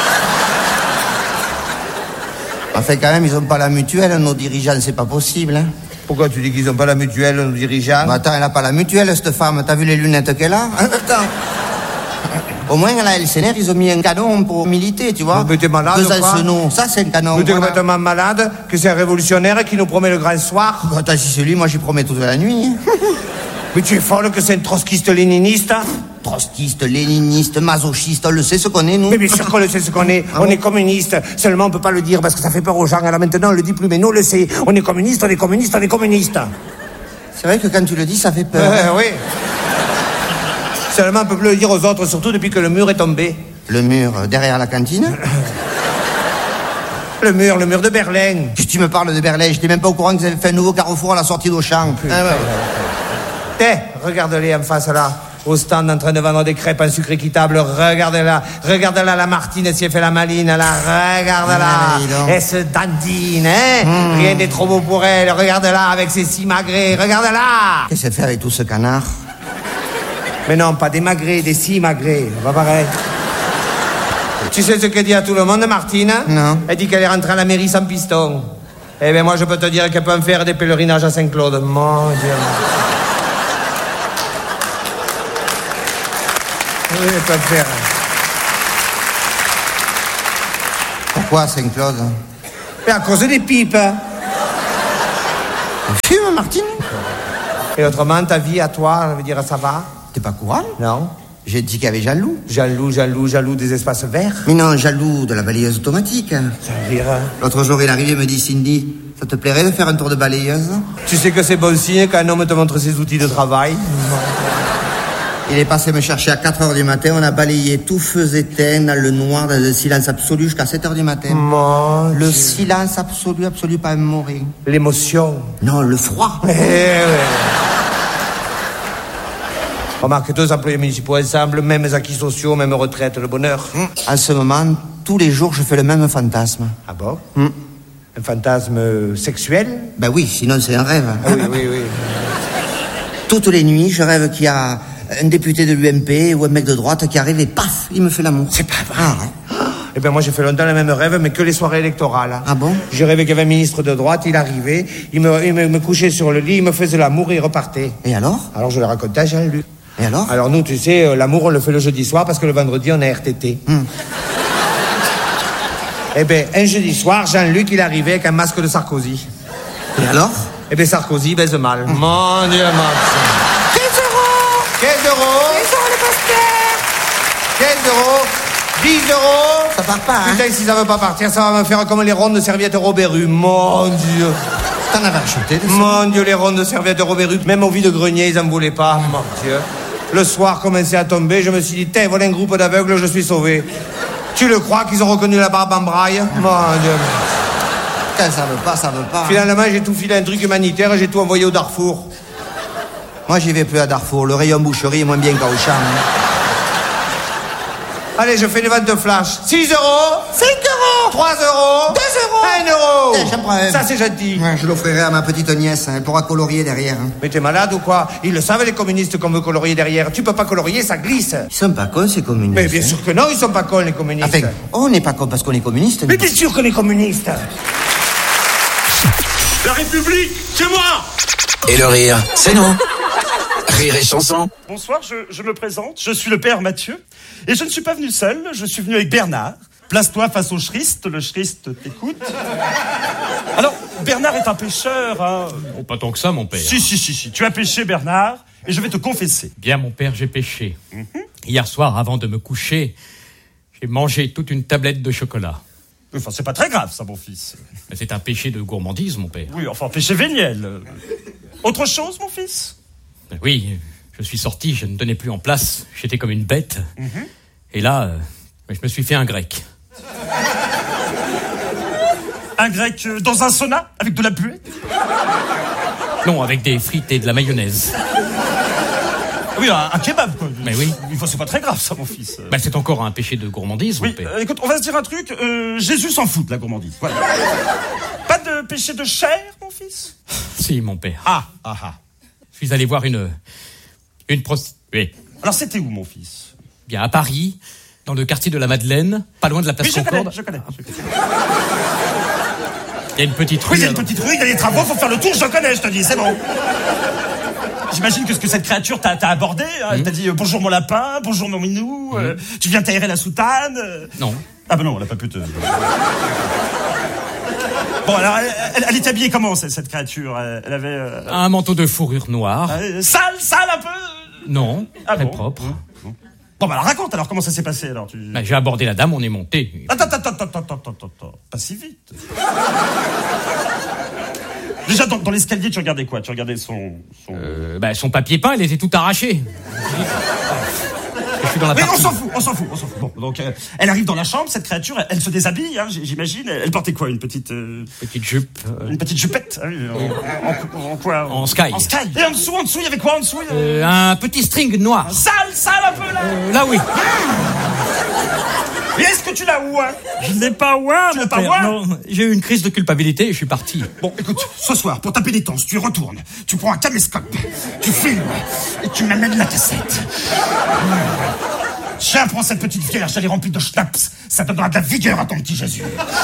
Enfin, quand même, ils ont pas la mutuelle, nos dirigeants, c'est pas possible, hein. Pourquoi tu dis qu'ils ont pas la mutuelle, nos dirigeants? Bah, attends, elle a pas la mutuelle, cette femme. T'as vu les lunettes qu'elle a? Attends. Au moins, à la L C N R, ils ont mis un canon pour militer, tu vois. Mais t'es malade, Besancenot, ça, c'est un canon. Mais t'es voilà. complètement malade, que c'est un révolutionnaire qui nous promet le grand soir. Bah, attends, si c'est lui, moi, j'y promets toute la nuit. Mais tu es folle que c'est un trotskiste-léniniste? Trotskiste, léniniste, masochiste, on le sait ce qu'on est, nous. Mais bien sûr qu'on le sait ce qu'on est. Ah on bon? est communiste. Seulement, on peut pas le dire parce que ça fait peur aux gens. Alors maintenant, on le dit plus, mais nous, on le sait. On est communiste, on est communiste, on est communiste. C'est vrai que quand tu le dis, ça fait peur. Euh, oui. Seulement, on peut plus le dire aux autres, surtout depuis que le mur est tombé. Le mur, euh, derrière la cantine? Le mur, le mur de Berlin. Si tu me parles de Berlin, j'étais même pas au courant qu'ils avaient fait un nouveau carrefour à la sortie d'Auchan. Ah, ouais. Eh, regarde-les en face, là. Au stand en train de vendre des crêpes en sucre équitable. Regarde-la, regarde-la, la Martine, si elle fait la maline, là. Regarde-la. Ah, Elle se dandine, hein. Mmh. Rien n'est trop beau pour elle. Regarde-la avec ses six magrets. Regarde-la. Qu'est-ce qu'elle fait avec tout ce canard? Mais non, pas des magrets, des six magrets. Pas pareil. Tu sais ce qu'elle dit à tout le monde, Martine? Non. Elle dit qu'elle est rentrée à la mairie sans piston. Eh bien, moi, je peux te dire qu'elle peut en faire des pèlerinages à Saint-Claude. Mon Dieu. Oui, pas faire. Pourquoi, Saint-Claude? Mais à cause des pipes. Fume, Martine. Et autrement, ta vie à toi, ça veut dire ça va? T'es pas courant? Non. J'ai dit qu'il y avait jaloux. Jaloux, jaloux, jaloux des espaces verts. Mais non, jaloux de la balayeuse automatique. Ça veut dire... L'autre jour, il arrive et me dit, Cindy, ça te plairait de faire un tour de balayeuse? Tu sais que c'est bon signe quand un homme te montre ses outils de travail. Il est passé me chercher à quatre heures du matin, on a balayé tout feu éteint dans le noir, dans le silence absolu jusqu'à sept heures du matin. Mon le Dieu. silence absolu, absolu, pas un mot, rien. L'émotion. Non, le froid. Eh ouais. Remarque, deux employés municipaux ensemble, mêmes acquis sociaux, même retraite, le bonheur. En ce moment, tous les jours, je fais le même fantasme. Ah bon? Mm. Un fantasme sexuel? Ben oui, sinon c'est un rêve. Ah oui, oui, oui. Toutes les nuits, je rêve qu'il y a un député de l'U M P ou un mec de droite qui arrive et paf, il me fait l'amour. C'est pas vrai. Ah, hein. Eh bien, moi, j'ai fait longtemps le même rêve, mais que les soirées électorales. Ah bon? J'ai rêvé qu'il y avait un ministre de droite, il arrivait, il me, il me, me couchait sur le lit, il me faisait l'amour et il repartait. Et alors? Alors, je le racontais à Jean-Luc. Et alors? Alors, nous, tu sais, l'amour, on le fait le jeudi soir parce que le vendredi, on a R T T. Hum. Eh bien, un jeudi soir, Jean-Luc, il arrivait avec un masque de Sarkozy. Et alors? Eh bien, Sarkozy baise mal. Hum. Mon Dieu, Max. quinze euros! quinze euros! quinze euros le poster! quinze euros! dix euros! Ça part pas, hein? Putain, si ça veut pas partir, ça va me faire comme les rondes de serviettes Robert Rue. Mon Dieu! T'en avais acheté de ça? Mon Dieu, les rondes de serviettes Robert Rue, même au vide-grenier, ils en voulaient pas. Mon Dieu. Le soir commençait à tomber, je me suis dit, tiens, voilà un groupe d'aveugles, je suis sauvé. Tu le crois qu'ils ont reconnu la barbe en braille? Mon Dieu. Putain, ça veut pas, ça veut pas. Finalement, j'ai tout filé un truc humanitaire et j'ai tout envoyé au Darfour. Moi, j'y vais plus à Darfour. Le rayon boucherie est moins bien qu'Auchan. Allez, je fais les ventes de flash. six euros. cinq euros. trois euros. deux euros. un euro. Tiens, j'en prends un. Ça, c'est gentil. Ouais, je l'offrirai à ma petite nièce. Elle pourra colorier derrière. Hein. Mais t'es malade ou quoi? Ils le savent, les communistes, qu'on veut colorier derrière. Tu peux pas colorier, ça glisse. Ils sont pas cons, ces communistes. Mais bien sûr que non, ils sont pas cons, les communistes. Enfin, on n'est pas cons parce qu'on est communistes. Mais bien sûr qu'on est communistes. La République, c'est moi! Et le rire, c'est nous. Rire et chanson. Bonsoir, je, je me présente, je suis le père Mathieu. Et je ne suis pas venu seul, je suis venu avec Bernard. Place-toi face au schrist, le schrist t'écoute. Alors, Bernard est un pêcheur, hein. Oh, pas tant que ça, mon père. Si, si, si, si. Tu as pêché, Bernard, et je vais te confesser. Bien, mon père, j'ai pêché. Mm-hmm. Hier soir, avant de me coucher, j'ai mangé toute une tablette de chocolat. Enfin, c'est pas très grave, ça, mon fils. Mais c'est un péché de gourmandise, mon père. Oui, enfin, péché véniel. Autre chose, mon fils? Oui, je suis sorti, je ne tenais plus en place. J'étais comme une bête. Mm-hmm. Et là, euh, je me suis fait un grec. Un grec euh, dans un sauna, avec de la buée? Non, avec des frites et de la mayonnaise. Oui, un, un kebab, quoi. Mais oui. Enfin, c'est pas très grave, ça, mon fils. Bah, c'est encore un péché de gourmandise, Oui, mon père. euh, écoute, on va se dire un truc. Euh, Jésus s'en fout de la gourmandise. Voilà. Pas de péché de chair, mon fils? Si, mon père. Ah, ah, ah. Je suis allé voir une... une prostituée. Alors, c'était où, mon fils? Bien, à Paris, dans le quartier de la Madeleine, pas loin de la place Oui, je Concorde. connais, je connais. je connais. Il y a une petite rue. Oui, il y a une alors. petite rue, il y a des travaux, faut faire le tour, je connais, je te dis, c'est bon. J'imagine que ce que cette créature t'a t'a abordé, hein, elle t'a dit euh, bonjour mon lapin, bonjour mon minou, euh, tu viens t'aérer la soutane. euh. Non. Ah ben non, elle a pas pu te... Bon, alors, elle, elle, elle était habillée comment, cette, cette créature? Elle, elle avait... euh, Un manteau de fourrure noire. euh, sale, sale un peu? Non, Ah très bon propre. Bon, bah alors raconte alors, comment ça s'est passé alors tu... Bah, j'ai abordé la dame, on est monté. Attends, attends, attends, attends, attends, attends, attends, pas si vite. Déjà, dans, dans l'escalier, tu regardais quoi? Tu regardais son... son... Euh, bah, son papier peint, elle était tout arrachée. Je suis dans la Mais partie. on s'en fout, on s'en fout, on s'en fout. Bon, donc, euh, elle arrive dans la chambre, cette créature, elle, elle se déshabille, hein, j- j'imagine. Elle, elle portait quoi? Une petite... euh, Petite jupe. euh, Une petite jupette, hein, en, en- en quoi? En sky. En sky. Et en dessous, en dessous, il y avait quoi en dessous? euh, un petit string noir. Sale, sale un peu là. Euh, là, oui. Et est-ce que tu l'as ouin? Je ne l'ai pas ouin, Tu mon l'as pas père. ouin? Non, j'ai eu une crise de culpabilité et je suis parti. Bon, écoute, ce soir, pour ta pénitence, tu retournes, tu prends un caméscope, tu filmes, et tu m'amènes la cassette. Tiens, prends cette petite vierge, elle est remplie de schnapps, ça te donnera de la vigueur à ton petit Jésus.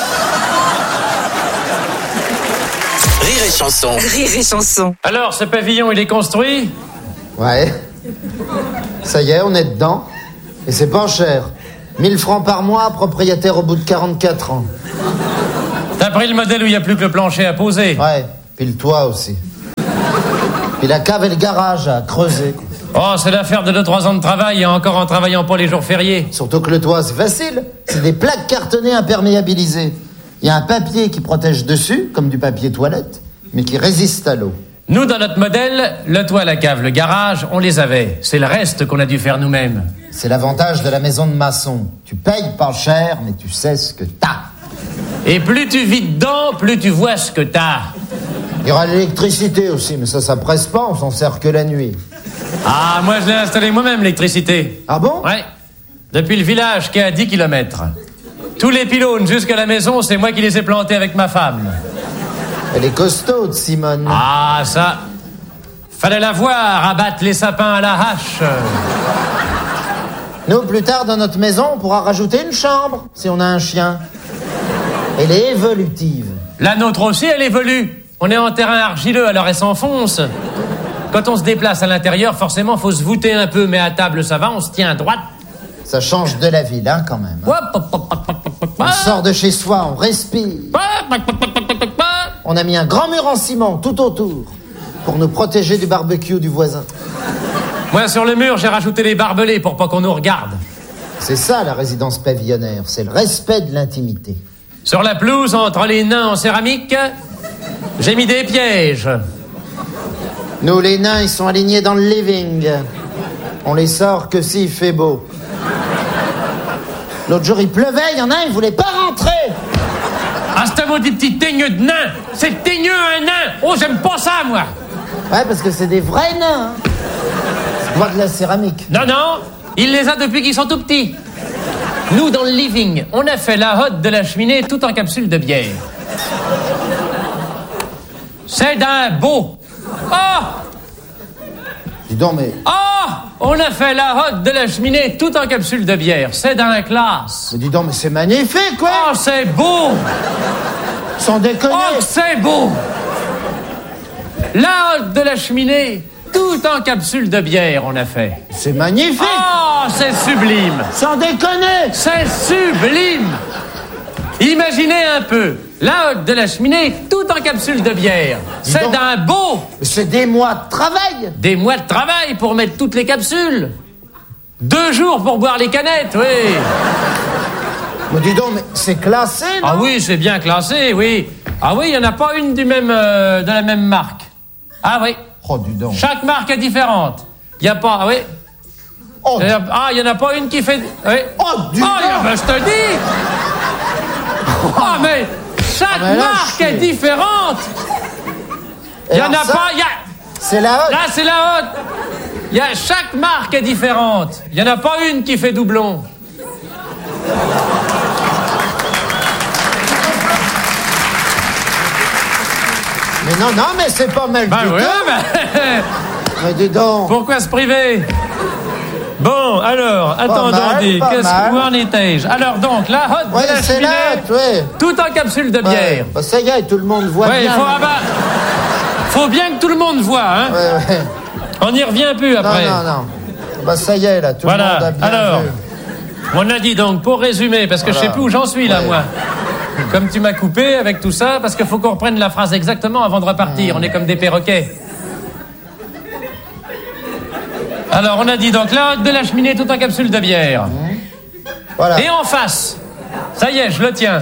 Rire et chanson. Rire et chanson. Alors, ce pavillon, il est construit? Ouais. Ça y est, on est dedans. Et c'est pas cher. mille francs par mois, propriétaire au bout de quarante-quatre ans. T'as pris le modèle où il n'y a plus que le plancher à poser? Ouais, puis le toit aussi. Puis la cave et le garage à creuser. Oh, c'est l'affaire de deux trois ans de travail, et encore en travaillant pas les jours fériés. Surtout que le toit, c'est facile. C'est des plaques cartonnées imperméabilisées. Il y a un papier qui protège dessus, comme du papier toilette, mais qui résiste à l'eau. Nous, dans notre modèle, le toit, la cave, le garage, on les avait. C'est le reste qu'on a dû faire nous-mêmes. C'est l'avantage de la maison de maçon. Tu payes pas cher, mais tu sais ce que t'as. Et plus tu vis dedans, plus tu vois ce que t'as. Il y aura l'électricité aussi, mais ça, ça presse pas, on s'en sert que la nuit. Ah, moi, je l'ai installé moi-même, l'électricité. Ah bon? Ouais. Depuis le village, qui est à dix kilomètres. Tous les pylônes jusqu'à la maison, c'est moi qui les ai plantés avec ma femme. Elle est costaude, Simone. Ah, ça... Fallait la voir abattre les sapins à la hache. Nous, plus tard, dans notre maison, on pourra rajouter une chambre, si on a un chien. Elle est évolutive. La nôtre aussi, elle évolue. On est en terrain argileux, alors elle s'enfonce. Quand on se déplace à l'intérieur, forcément, faut se voûter un peu, mais à table, ça va, on se tient à droite. Ça change de la ville, hein, quand même. Hein. On sort de chez soi, on respire. On a mis un grand mur en ciment tout autour pour nous protéger du barbecue du voisin. Moi, sur le mur, j'ai rajouté les barbelés pour pas qu'on nous regarde. C'est ça, la résidence pavillonnaire. C'est le respect de l'intimité. Sur la pelouse, entre les nains en céramique, j'ai mis des pièges. Nous, les nains, ils sont alignés dans le living. On les sort que s'il fait beau. L'autre jour, il pleuvait, il y en a un, il voulait pas rentrer. Ah, c'est un maudit petit teigneux de nain. C'est teigneux, un nain. Oh, j'aime pas ça, moi. Ouais, parce que c'est des vrais nains. Hein. C'est pas de la céramique. Non, non, il les a depuis qu'ils sont tout petits. Nous, dans le living, on a fait la hotte de la cheminée tout en capsule de bière. C'est d'un beau. Ah! Dis donc, mais... Ah! On a fait la hotte de la cheminée tout en capsule de bière. C'est d'un classe. Mais dis donc, mais c'est magnifique, quoi! Oh, c'est beau! Sans déconner! Oh, c'est beau! La hotte de la cheminée tout en capsule de bière, on a fait. C'est magnifique! Oh, c'est sublime! Sans déconner! C'est sublime! Imaginez un peu, la hotte de la cheminée, tout en capsule de bière. C'est d'un beau! C'est des mois de travail! Des mois de travail pour mettre toutes les capsules. Deux jours pour boire les canettes, oui. Mais dis donc, mais c'est classé, non? Ah oui, c'est bien classé, oui. Ah oui, il n'y en a pas une du même, euh, de la même marque. Ah oui. Oh, dis donc. Chaque marque est différente. Il n'y a pas, ah oui. Oh, y a, ah, il n'y en a pas une qui fait... Oui. Oh, dis donc. Ah, ben, je te dis. Ah, mais chaque ah, mais là, marque est différente. Il n'y en a ça, pas... Y a... C'est la hotte. Là, c'est la hotte. Y a... Chaque marque est différente. Il n'y en a pas une qui fait doublon. Mais non, non, mais c'est pas mal Ben du oui, tout. ben... Mais dis donc. Pourquoi se priver? Bon, alors, attends, mal, Dandy, pas qu'est-ce mal. où en étais-je? Alors donc, la hotte Ouais, de la c'est cheminée, la hotte, ouais. tout en capsule de bière. Ouais. Bah, ça y est, tout le monde voit Ouais, il bien. faut, ah bah, faut bien que tout le monde voit, hein. Ouais, ouais. On n'y revient plus après. Non, non, non. Bah ça y est, là, tout Voilà. le monde a bien Alors, vu. on a dit donc, pour résumer, parce que Voilà. je sais plus où j'en suis là, Ouais. moi. Comme tu m'as coupé avec tout ça, parce qu'il faut qu'on reprenne la phrase exactement avant de repartir. On est comme des perroquets. Alors, on a dit donc la hotte de la cheminée tout en capsule de bière. Voilà. Et en face, ça y est, je le tiens.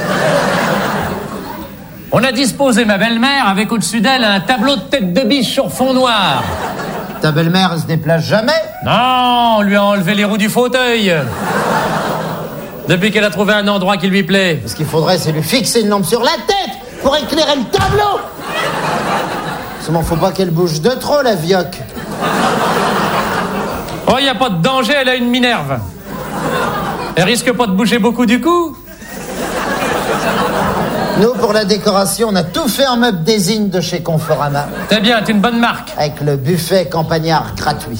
On a disposé ma belle-mère avec au-dessus d'elle un tableau de tête de biche sur fond noir. Ta belle-mère, elle se déplace jamais? Non, on lui a enlevé les roues du fauteuil. Depuis qu'elle a trouvé un endroit qui lui plaît. Ce qu'il faudrait, c'est lui fixer une lampe sur la tête pour éclairer le tableau. Seulement, faut pas qu'elle bouge de trop, la vioque. Oh, y a pas de danger, elle a une Minerve. Elle risque pas de bouger beaucoup du coup. Nous, pour la décoration, on a tout fait en meuble désigne de chez Conforama. C'est bien, c'est une bonne marque. Avec le buffet campagnard gratuit.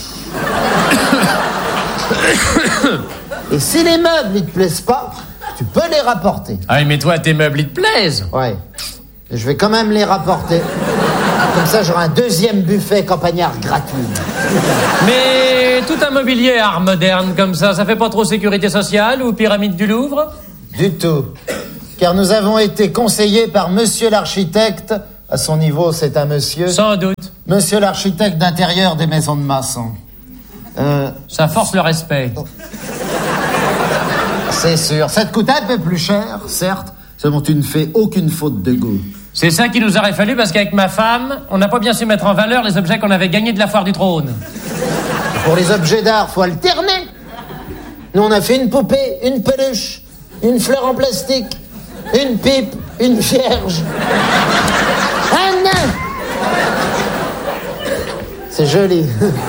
Et si les meubles, ils te plaisent pas, tu peux les rapporter. Ah, mais toi, tes meubles, ils te plaisent. Ouais. Et je vais quand même les rapporter. Comme ça, j'aurai un deuxième buffet campagnard gratuit. Mais tout un mobilier art moderne comme ça, ça fait pas trop sécurité sociale ou pyramide du Louvre? Du tout. Car nous avons été conseillés par monsieur l'architecte. À son niveau, c'est un monsieur. Sans doute. Monsieur l'architecte d'intérieur des maisons de maçons. Euh... Ça force le respect. C'est sûr. Ça te coûte un peu plus cher, certes, seulement tu ne fais aucune faute de goût. C'est ça qu'il nous aurait fallu parce qu'avec ma femme, on n'a pas bien su mettre en valeur les objets qu'on avait gagnés de la foire du trône. Pour les objets d'art, faut alterner. Nous, on a fait une poupée, une peluche, une fleur en plastique, une pipe, une vierge, un nain. C'est joli.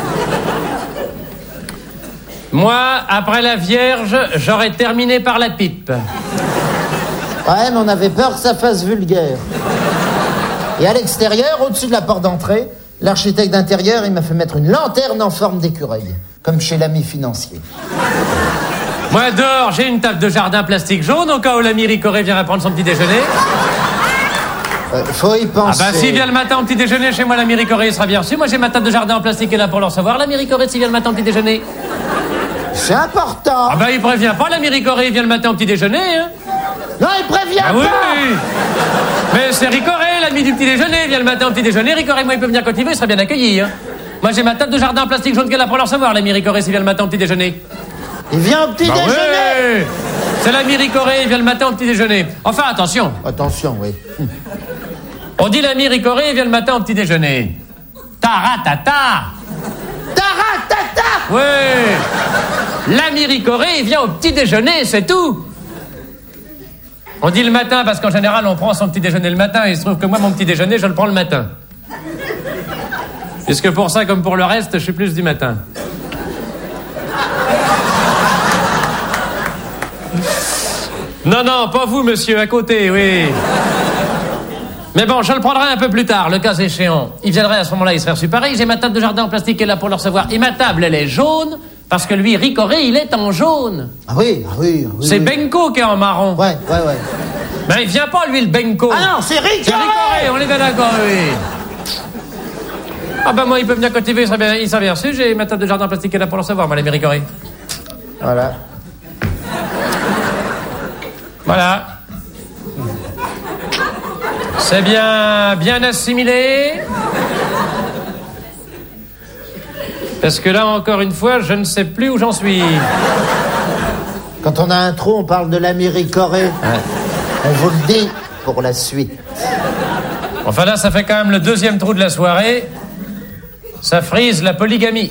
Moi, après la Vierge, j'aurais terminé par la pipe. Ouais, mais on avait peur que ça fasse vulgaire. Et à l'extérieur, au-dessus de la porte d'entrée, l'architecte d'intérieur, il m'a fait mettre une lanterne en forme d'écureuil, comme chez l'ami financier. Moi, dehors, j'ai une table de jardin plastique jaune, au cas où l'ami Ricoré viendra prendre son petit déjeuner. Euh, faut y penser. Ah bah, s'il vient le matin au petit déjeuner, chez moi, l'ami Ricoré, il sera bien reçu. Moi, j'ai ma table de jardin en plastique qui est là pour le recevoir. L'ami Ricoré, s'il vient le matin au petit déjeuner. C'est important. Ah bah, il prévient pas, l'ami Ricoré, il vient le matin au petit déjeuner, hein. Non, il prévient ah, pas. Oui, oui. Mais c'est Ricoré, l'ami du petit déjeuner, il vient le matin au petit déjeuner. Ricoré, moi, il peut venir quand il veut, il sera bien accueilli, hein. Moi, j'ai ma table de jardin en plastique jaune qui est là pour le recevoir, l'ami Ricoré, s'il vient le matin au petit déjeuner. Il vient au petit bah déjeuner. Oui. C'est l'ami Ricoré, il vient le matin au petit déjeuner. Enfin, attention. Attention, oui. On dit l'ami Ricoré, il vient le matin au petit déjeuner. Taratata. Taratata. Oui. L'ami Ricoré, il vient au petit déjeuner, c'est tout. On dit le matin parce qu'en général, on prend son petit déjeuner le matin et il se trouve que moi, mon petit déjeuner, je le prends le matin. Puisque pour ça, comme pour le reste, je suis plus du matin. Non, non, pas vous, monsieur, à côté, oui. Mais bon, je le prendrai un peu plus tard, le cas échéant. Il viendrait à ce moment-là, il serait reçu pareil. J'ai ma table de jardin en plastique qui est là pour le recevoir. Et ma table, elle est jaune, parce que lui, Ricoré, il est en jaune. Ah oui, ah oui, ah oui. C'est oui. Benko qui est en marron. Ouais, ouais, ouais. Ben, il vient pas, lui, le Benko. Ah non, c'est Ricoré. C'est Ricoré, on est bien d'accord, oui. Ah ben, moi, il peut venir quand il veut, il serait bien, il serait bien reçu. J'ai ma table de jardin en plastique qui est là pour le recevoir, moi, l'ami Ricoré. Voilà. Voilà. C'est bien, bien assimilé. Parce que là, encore une fois, je ne sais plus où j'en suis. Quand on a un trou, on parle de l'ami Ricoré. Ouais. On vous le dit pour la suite. Enfin là, ça fait quand même le deuxième trou de la soirée. Ça frise la polygamie.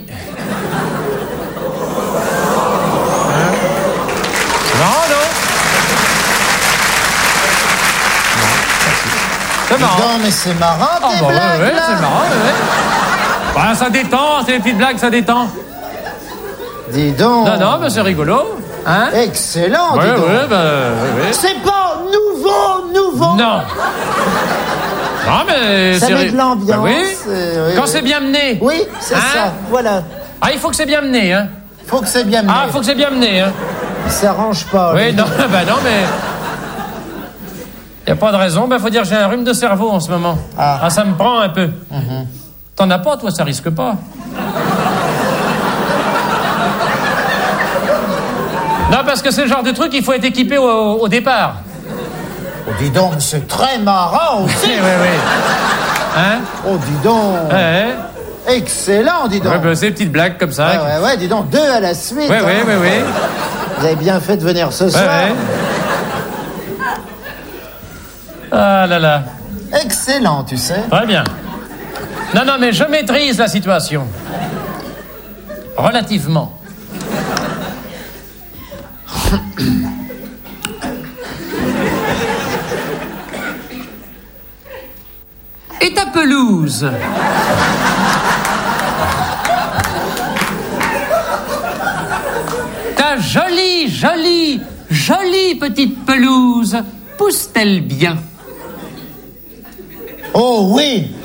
C'est marrant. Non, mais c'est marrant, tes oh, bah, blagues, ouais, ouais, là. c'est marrant, ouais, ouais. Bah, ça détend, c'est des petites blagues, ça détend. Dis donc. Non, non, mais c'est rigolo. Hein? Excellent, ouais, dis donc. Ouais, bah, ouais, ouais. C'est pas nouveau, nouveau. Non. Non, mais ça c'est... met de l'ambiance. Bah, oui. Euh, oui. Quand c'est bien mené. Oui, c'est hein? ça, voilà. Ah, il faut que c'est bien mené, hein. Faut que c'est bien mené. Ah, faut que c'est bien mené, hein. Il s'arrange pas. Oui, non, bah non, mais... Y a pas de raison, ben faut dire que j'ai un rhume de cerveau en ce moment. Ah, ah ça me prend un peu. Mm-hmm. T'en as pas, toi, ça risque pas. Non, parce que c'est le genre de truc, il faut être équipé au, au départ. Oh, dis donc, c'est très marrant aussi. Oui, oui, oui. Hein? Oh, dis donc. Ouais. Excellent, dis donc. Ouais, ben, c'est des petites blagues comme ça. Ouais, ouais, ouais, dis donc, deux à la suite. Oui, hein. oui, oui, oui. Vous avez bien fait de venir ce ouais, soir. Ouais. Ah là là. Excellent, tu sais. Très bien. Non, non, mais je maîtrise la situation. Relativement. Et ta pelouse? Ta jolie, jolie, jolie petite pelouse, pousse-t-elle bien? Oh oui.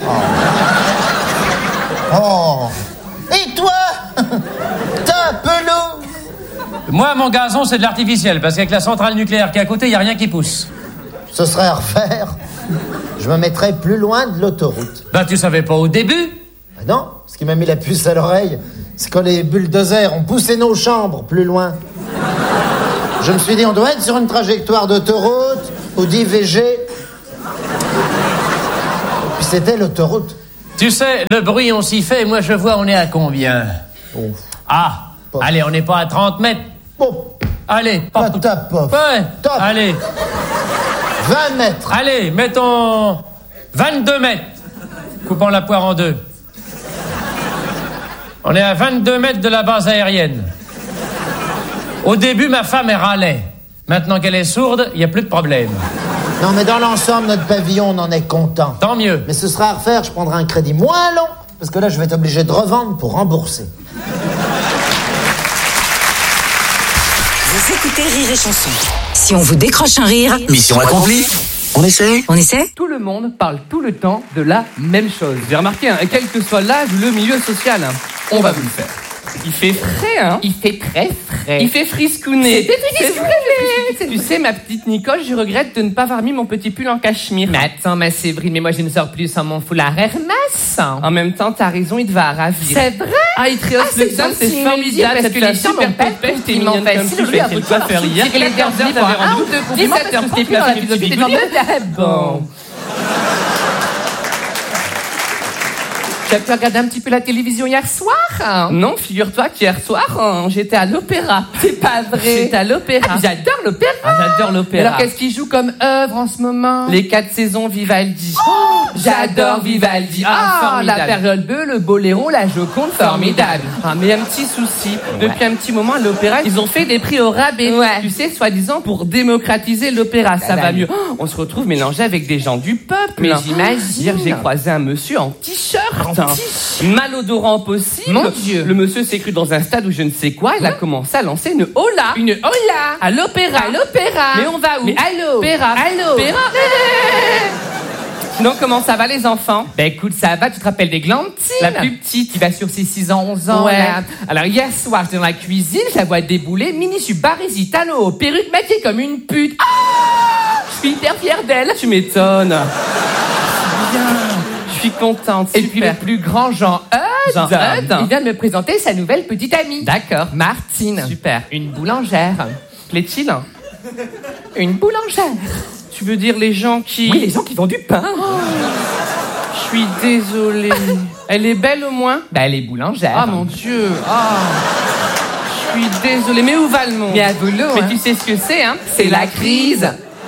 Oh. Oh. Et toi? Ta pelouse? Moi, mon gazon, c'est de l'artificiel, parce qu'avec la centrale nucléaire qui est à côté, il n'y a rien qui pousse. Ce serait à refaire. je me mettrais plus loin de l'autoroute. Bah, tu savais pas au début? Bah non, ce qui m'a mis la puce à l'oreille, c'est quand les bulldozers ont poussé nos chambres plus loin. Je me suis dit, on doit être sur une trajectoire d'autoroute ou d'I V G. Et puis c'était l'autoroute. Tu sais, le bruit, on s'y fait, moi je vois, on est à combien? Oh. Ah, Pof. Allez, on n'est pas à trente mètres. Oh. Allez, pas top, pof. Ouais, top. Allez. vingt mètres. Allez, mettons vingt-deux mètres. Coupons la poire en deux. On est à vingt-deux mètres de la base aérienne. Au début, ma femme, elle râlait. Maintenant qu'elle est sourde, il n'y a plus de problème. Non, mais dans l'ensemble, notre pavillon, on en est content. Tant mieux. Mais ce sera à refaire, je prendrai un crédit moins long, parce que là, je vais être obligé de revendre pour rembourser. Vous écoutez Rire et Chanson. Si on vous décroche un rire... Mission accomplie. On essaie? On essaie? Tout le monde parle tout le temps de la même chose. Vous avez remarqué, hein, quel que soit l'âge ou le milieu social, hein, on va vous le faire. Il fait frais, hein? Il fait très frais. Il fait friscouner. C'est frais. Tu sais, ma petite Nicole, je regrette de ne pas avoir mis mon petit pull en cachemire. Mais attends, ma Séverine, mais moi je ne sors plus sans mon foulard Hermès. En même temps, t'as raison, il te va ravir. C'est vrai? Ah, il te rehausse le sein, c'est formidable. Parce que les gens m'ont pas tellement facile. Je lui ai appris quoi faire hier. Et les dernières heures, t'avais rendu dix-sept heures, c'était plus dans la philosophie des gens de bon. Tu as pu regarder un petit peu la télévision hier soir? Non, figure-toi qu'hier soir, j'étais à l'opéra. C'est pas vrai? J'étais à l'opéra. Ah, j'adore l'opéra. Ah, j'adore l'opéra. Alors, qu'est-ce qu'il joue comme œuvre en ce moment? Les quatre saisons Vivaldi. Oh, j'adore Vivaldi. Ah, ah la période bleue, le boléro, la Joconde, formidable. Ah, mais un petit souci. Ouais. Depuis un petit moment, à l'opéra, ils ont fait des prix au rabais. Ouais. Tu sais, soi-disant, pour démocratiser l'opéra. Ça, ça va mieux. Oh, on se retrouve mélangé avec des gens du peuple. Mais j'imagine. Hier, j'ai croisé un monsieur en t-shirt. Malodorant possible. Mon Dieu. Le monsieur s'est cru dans un stade où je ne sais quoi. Il a commencé à lancer une hola. Une hola. À l'opéra. À l'opéra. Mais on va où? Mais allô. Opéra. Allô. Opéra. Sinon, comment ça va les enfants? Ben écoute, ça va, tu te rappelles des Glantines? La plus petite, qui va sur ses six ans, onze ans. Ouais. Là. Alors hier soir, j'étais dans la cuisine, je la vois débouler, mini-su Baresi, talons, perruque maquillée comme une pute. Ah, je suis hyper fière d'elle. Tu m'étonnes. Bien. Je suis contente. Super. Et puis le plus grand Jean Eudes, Jean Eudes, il vient de me présenter sa nouvelle petite amie. D'accord. Martine. Super. Une boulangère. Plaît-il? Une boulangère. Tu veux dire les gens qui... Oui, les gens qui vendent du pain. Oh. Je suis désolée. Elle est belle au moins? Bah, elle est boulangère. Ah, mon Dieu. Ah. Je suis désolée. Mais où va le monde? Mais à boulot. Mais hein. Tu sais ce que c'est, hein? C'est la crise.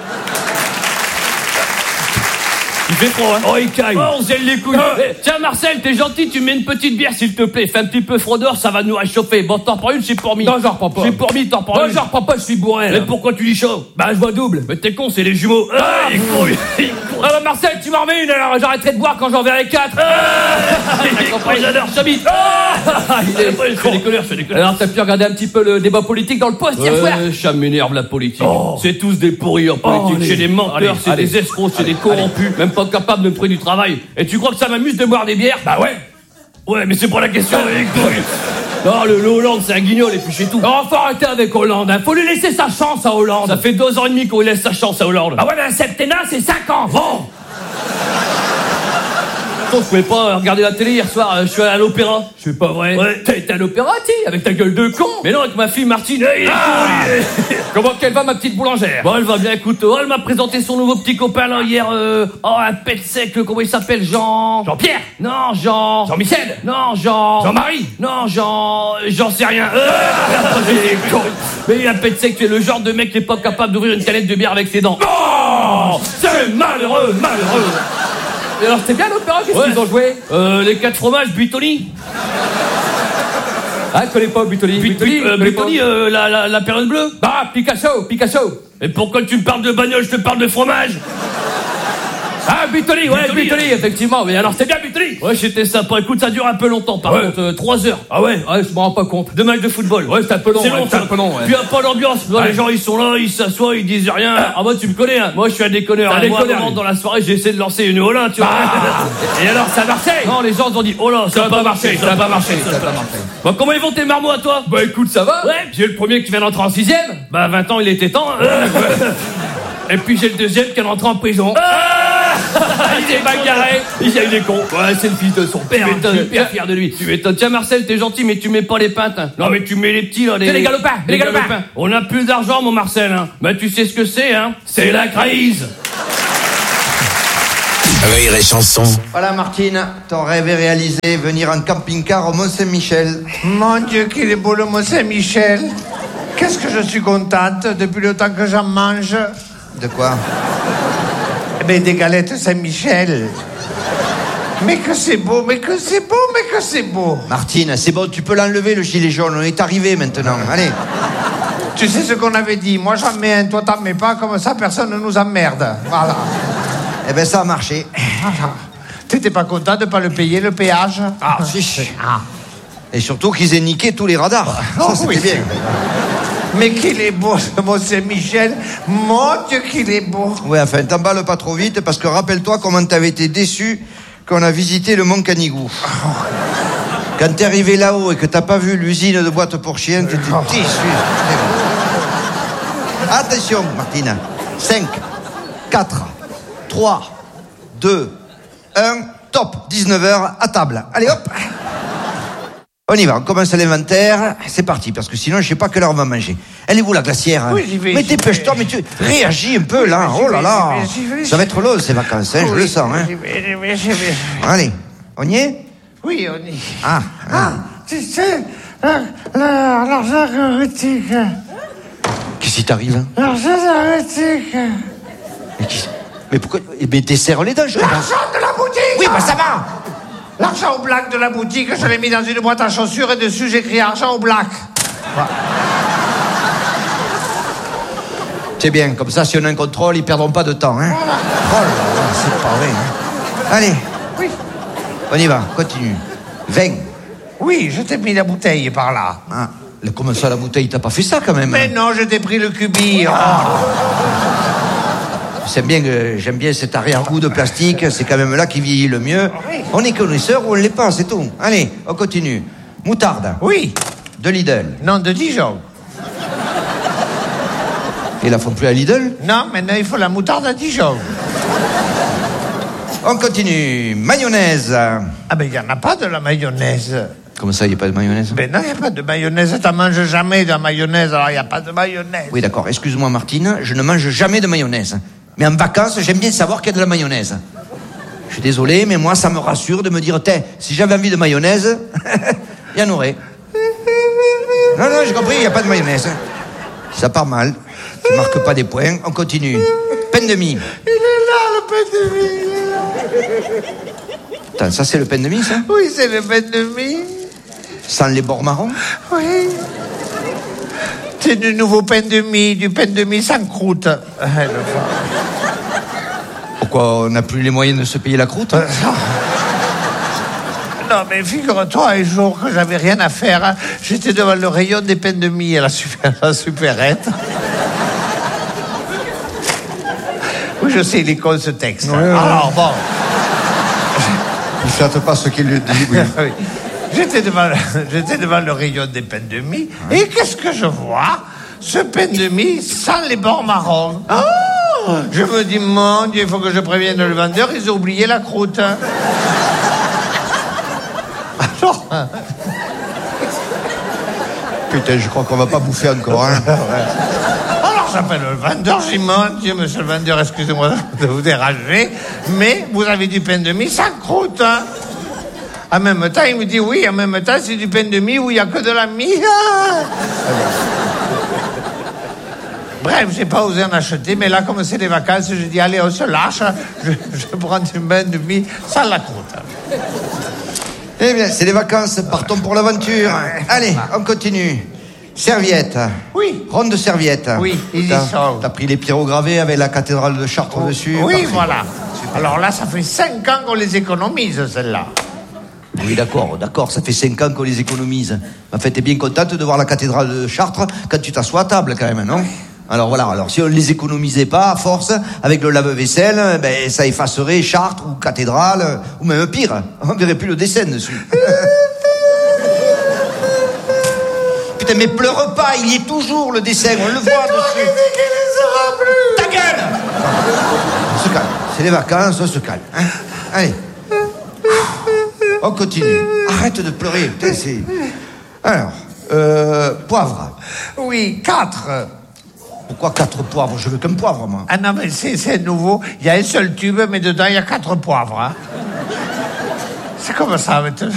Il fait froid, hein? Oh, il caille. Oh, on zèle les couilles. Ah. Eh, tiens, Marcel, t'es gentil, tu mets une petite bière, s'il te plaît. Fais un petit peu froideur, ça va nous réchauffer. Bon, t'en prends une, j'ai promis. Non, j'en reprends pas. J'ai promis, t'en prends une. Non, j'en reprends pas, je suis bourré. Mais pourquoi tu dis chaud? Bah, je vois double. Mais t'es con, c'est les jumeaux. Ah, ah il est con, il est con. Ah, bah, Marcel, tu m'en remets une, alors j'arrêterai de boire quand j'en verrai quatre. Ah, j'adore, j'habite. Ah, il est con. Je fais des colères, je fais des colères. Alors, t'as pu regarder un petit peu le débat politique dans le poste hier soir? Ça m'énerve, la politique. Oh. C'est tous des pourris en politique. Oh, c'est des menteurs, c'est des escrocs, c'est des corrompus. Même pas capables de me prendre du travail. Et tu crois que ça m'amuse de boire des bières? Bah ouais. Ouais, mais c'est pas la question. Non, le, le Hollande, c'est un guignol et puis c'est tout. Alors, faut arrêter avec Hollande, hein. Faut lui laisser sa chance à Hollande. Ça fait deux ans et demi qu'on lui laisse sa chance à Hollande. Ah ouais, mais un septennat, c'est cinq ans. Bon. Je pouvais pas regarder la télé hier soir, je suis allé à l'opéra. C'est pas vrai. Ouais. T'as été à l'opéra, t'es avec ta gueule de con. Mais non, avec ma fille Martine. Hey, ah con, comment qu'elle va, ma petite boulangère? Bon, elle va bien, écoute. Oh, elle m'a présenté son nouveau petit copain là hier. Euh... Oh, un pet sec, comment il s'appelle? Jean. Jean-Pierre? Non, Jean. Jean-Michel? Non, Jean. Jean-Marie? Non, Jean. J'en sais rien. Euh... Mais un pet sec, tu es le genre de mec qui est pas capable d'ouvrir une canette de bière avec ses dents. Oh, c'est malheureux, malheureux. Et alors, c'était bien l'opéra, qu'est-ce ouais. qu'ils ont joué? Euh, les quatre fromages, Buitoni. Ah, je connais pas Buitoni. Buitoni, euh, Buitoni euh, la, la, la période bleue. Bah, Picasso, Picasso. Et pourquoi tu me parles de bagnole, je te parle de fromage? Ah, Buitoni, ouais, Buitoni, effectivement. Mais alors, c'était bien Buitoni. Ouais, c'était sympa. Écoute, ça dure un peu longtemps, par ouais. contre. Euh, trois heures. Ah ouais? Ouais, je m'en rends pas compte. Deux matchs de football. Ouais, c'est un peu long. C'est long, c'est un peu long, ouais. Puis, il n'y a pas d'ambiance. Ouais. Les gens, ils sont là, ils s'assoient, ils disent rien. Ah, ah moi, tu me connais, hein. Moi, je suis un déconneur. Un déconneur. Dans la soirée, j'ai essayé de lancer une hola, tu vois. Ah. Et alors, ça marchait? Non, les gens ont dit, oh là, ça n'a pas marché, ça n'a pas marché, ça n'a pas marché. Bon, comment ils vont tes marmots à toi? Bah, écoute, ça va. Ouais. J'ai le premier qui vient d'entrer en sixième. Bah, vingt ans, il était temps. Et puis, j'ai le deuxième qui est rentré en prison. Il s'est bagarré. Il a eu des cons. Ouais, c'est le fils de son père. Tu m'étonnes, super fier de lui. Tu m'étonnes. Tiens, Marcel, t'es gentil, mais tu mets pas les pintes. Hein. Non, mais tu mets les petits, là. Les, les galopins. Les, les galopins. galopins. On a plus d'argent, mon Marcel. Hein. Bah, tu sais ce que c'est, hein. C'est la crise. Rire et chanson. Voilà Martine, ton rêve est réalisé, venir en camping-car au Mont-Saint-Michel. Mon Dieu, qu'il est beau le Mont-Saint-Michel. Qu'est-ce que je suis contente depuis le temps que j'en mange. De quoi? Eh bien, des galettes Saint-Michel. Mais que c'est beau, mais que c'est beau, mais que c'est beau. Martine, c'est bon, tu peux l'enlever le gilet jaune, on est arrivé maintenant, allez. Tu sais ce qu'on avait dit, moi j'en mets un, toi t'en mets pas, comme ça personne ne nous emmerde. Voilà. Eh ben ça a marché. Voilà. T'étais pas content de pas le payer, le péage? Ah, si. Ah. Et surtout qu'ils aient niqué tous les radars. Oh, ça, oui. c'était bien. Mais qu'il est beau, ce Mont-Saint-Michel. Mon Dieu, qu'il est beau. Ouais, enfin, t'emballes pas trop vite, parce que rappelle-toi comment t'avais été déçu quand on a visité le Mont Canigou. Oh. Quand t'es arrivé là-haut et que t'as pas vu l'usine de boîtes pour chiens, t'étais oh. déçu. Attention, Martine. cinq, quatre, trois, deux, un, top. dix-neuf heures, à table. Allez, hop. On y va, on commence l'inventaire. C'est parti, parce que sinon, je sais pas quelle heure on va manger. Elle est où, la glacière? Oui, j'y vais. Mais dépêche-toi, mais tu réagis un peu, là. Oui, oh là là. j'y vais, j'y vais, ça va être long, ces vacances, hein, oui, je le sens. Hein. J'y vais, j'y vais, j'y vais. Allez, on y est? Oui, on y est. Ah, ah. ah tu sais, l'argent érotique. Qu'est-ce qui t'arrive? L'argent érotique. Mais, qui... mais pourquoi? Mais t'es serre les dents, je L'argent de la boutique. Oui, bah ça va. L'argent au black de la boutique, je l'ai mis dans une boîte à chaussures et dessus j'ai écrit argent au black. Voilà. C'est bien, comme ça, si on a un contrôle, ils perdront pas de temps. Hein. Voilà. Oh là là, c'est pas vrai. Hein. Allez. Oui. On y va, continue. vingt. Oui, je t'ai mis la bouteille par là. Ah, comment ça, la bouteille? T'as pas fait ça, quand même? Mais non, je t'ai pris le cubi. Oh. C'est bien que j'aime bien cet arrière-goût de plastique, c'est quand même là qui vieillit le mieux. Oui. On est connaisseur ou on l'est pas, c'est tout. Allez, on continue. Moutarde. Oui. De Lidl. Non, de Dijon. Ils la font plus à Lidl? Non, maintenant il faut la moutarde à Dijon. On continue. Mayonnaise. Ah ben il n'y en a pas de la mayonnaise. Comment ça, il n'y a pas de mayonnaise? Ben non, il n'y a pas de mayonnaise. T'en manges jamais de la mayonnaise, alors il n'y a pas de mayonnaise. Oui, d'accord. Excuse-moi, Martine, je ne mange jamais de mayonnaise. Mais en vacances, j'aime bien savoir qu'il y a de la mayonnaise. Je suis désolé, mais moi, ça me rassure de me dire, tiens, si j'avais envie de mayonnaise, il y en aurait. Non, non, j'ai compris, il n'y a pas de mayonnaise. Ça part mal. Tu marques pas des points. On continue. Pain de mie. Il est là, le pain de mie. Il est là. Attends, ça, c'est le pain de mie, ça? Oui, c'est le pain de mie. Sans les bords marrons? Oui. C'est du nouveau pain de mie, du pain de mie sans croûte. Pourquoi on n'a plus les moyens de se payer la croûte? Non, mais figure-toi, un jour que j'avais rien à faire, hein, j'étais devant le rayon des pains de mie à la, super, la supérette. Oui, je sais, il est con ce texte. Oui, oui. Alors, bon. Il ne flatte pas ce qu'il lui dit, oui. Oui. J'étais devant, j'étais devant le rayon des pains de mie, hein? Et qu'est-ce que je vois? Ce pain de mie sans les bords marrons. Oh, je me dis, mon Dieu, il faut que je prévienne le vendeur, ils ont oublié la croûte. Hein. Alors... Putain, je crois qu'on va pas bouffer encore, hein. Alors j'appelle le vendeur, je dis, mon Dieu, monsieur le vendeur, excusez-moi de vous déranger, mais vous avez du pain de mie sans croûte, hein. En même temps, il me dit, oui, en même temps, c'est du pain de mie où il n'y a que de la mie. Bref, j'ai pas osé en acheter, mais là, comme c'est les vacances, je dis, allez, on se lâche, je, je prends du pain de mie sans la croûte. Eh bien, c'est les vacances, partons pour l'aventure. Allez, on continue. Serviette. Oui. Ronde de serviette. Oui, ils y sont. T'as pris les pyrogravés avec la cathédrale de Chartres oh, dessus. Oui, parfait. Voilà. Super. Alors là, ça fait cinq ans qu'on les économise, celles-là. Oui, d'accord, d'accord, ça fait cinq ans qu'on les économise. En fait, t'es bien contente de voir la cathédrale de Chartres quand tu t'assois à table, quand même, non? Alors voilà, alors si on ne les économisait pas à force, avec le lave-vaisselle, ben ça effacerait Chartres ou cathédrale, ou même pire, on verrait plus le dessin dessus. Putain, mais pleure pas, il y est toujours le dessin, on le voit dessus. C'est toi qui dis qu'il ne sera plus. Ta gueule! Se calme. C'est les vacances, on se calme. Hein. Allez. On continue. Arrête de pleurer. Putain, c'est... Alors, euh, poivre. Oui, quatre. Pourquoi quatre poivres? Je veux qu'un poivre, moi. Ah non, mais c'est, c'est nouveau. Il y a un seul tube, mais dedans, il y a quatre poivres. Hein. C'est comme ça, maintenant.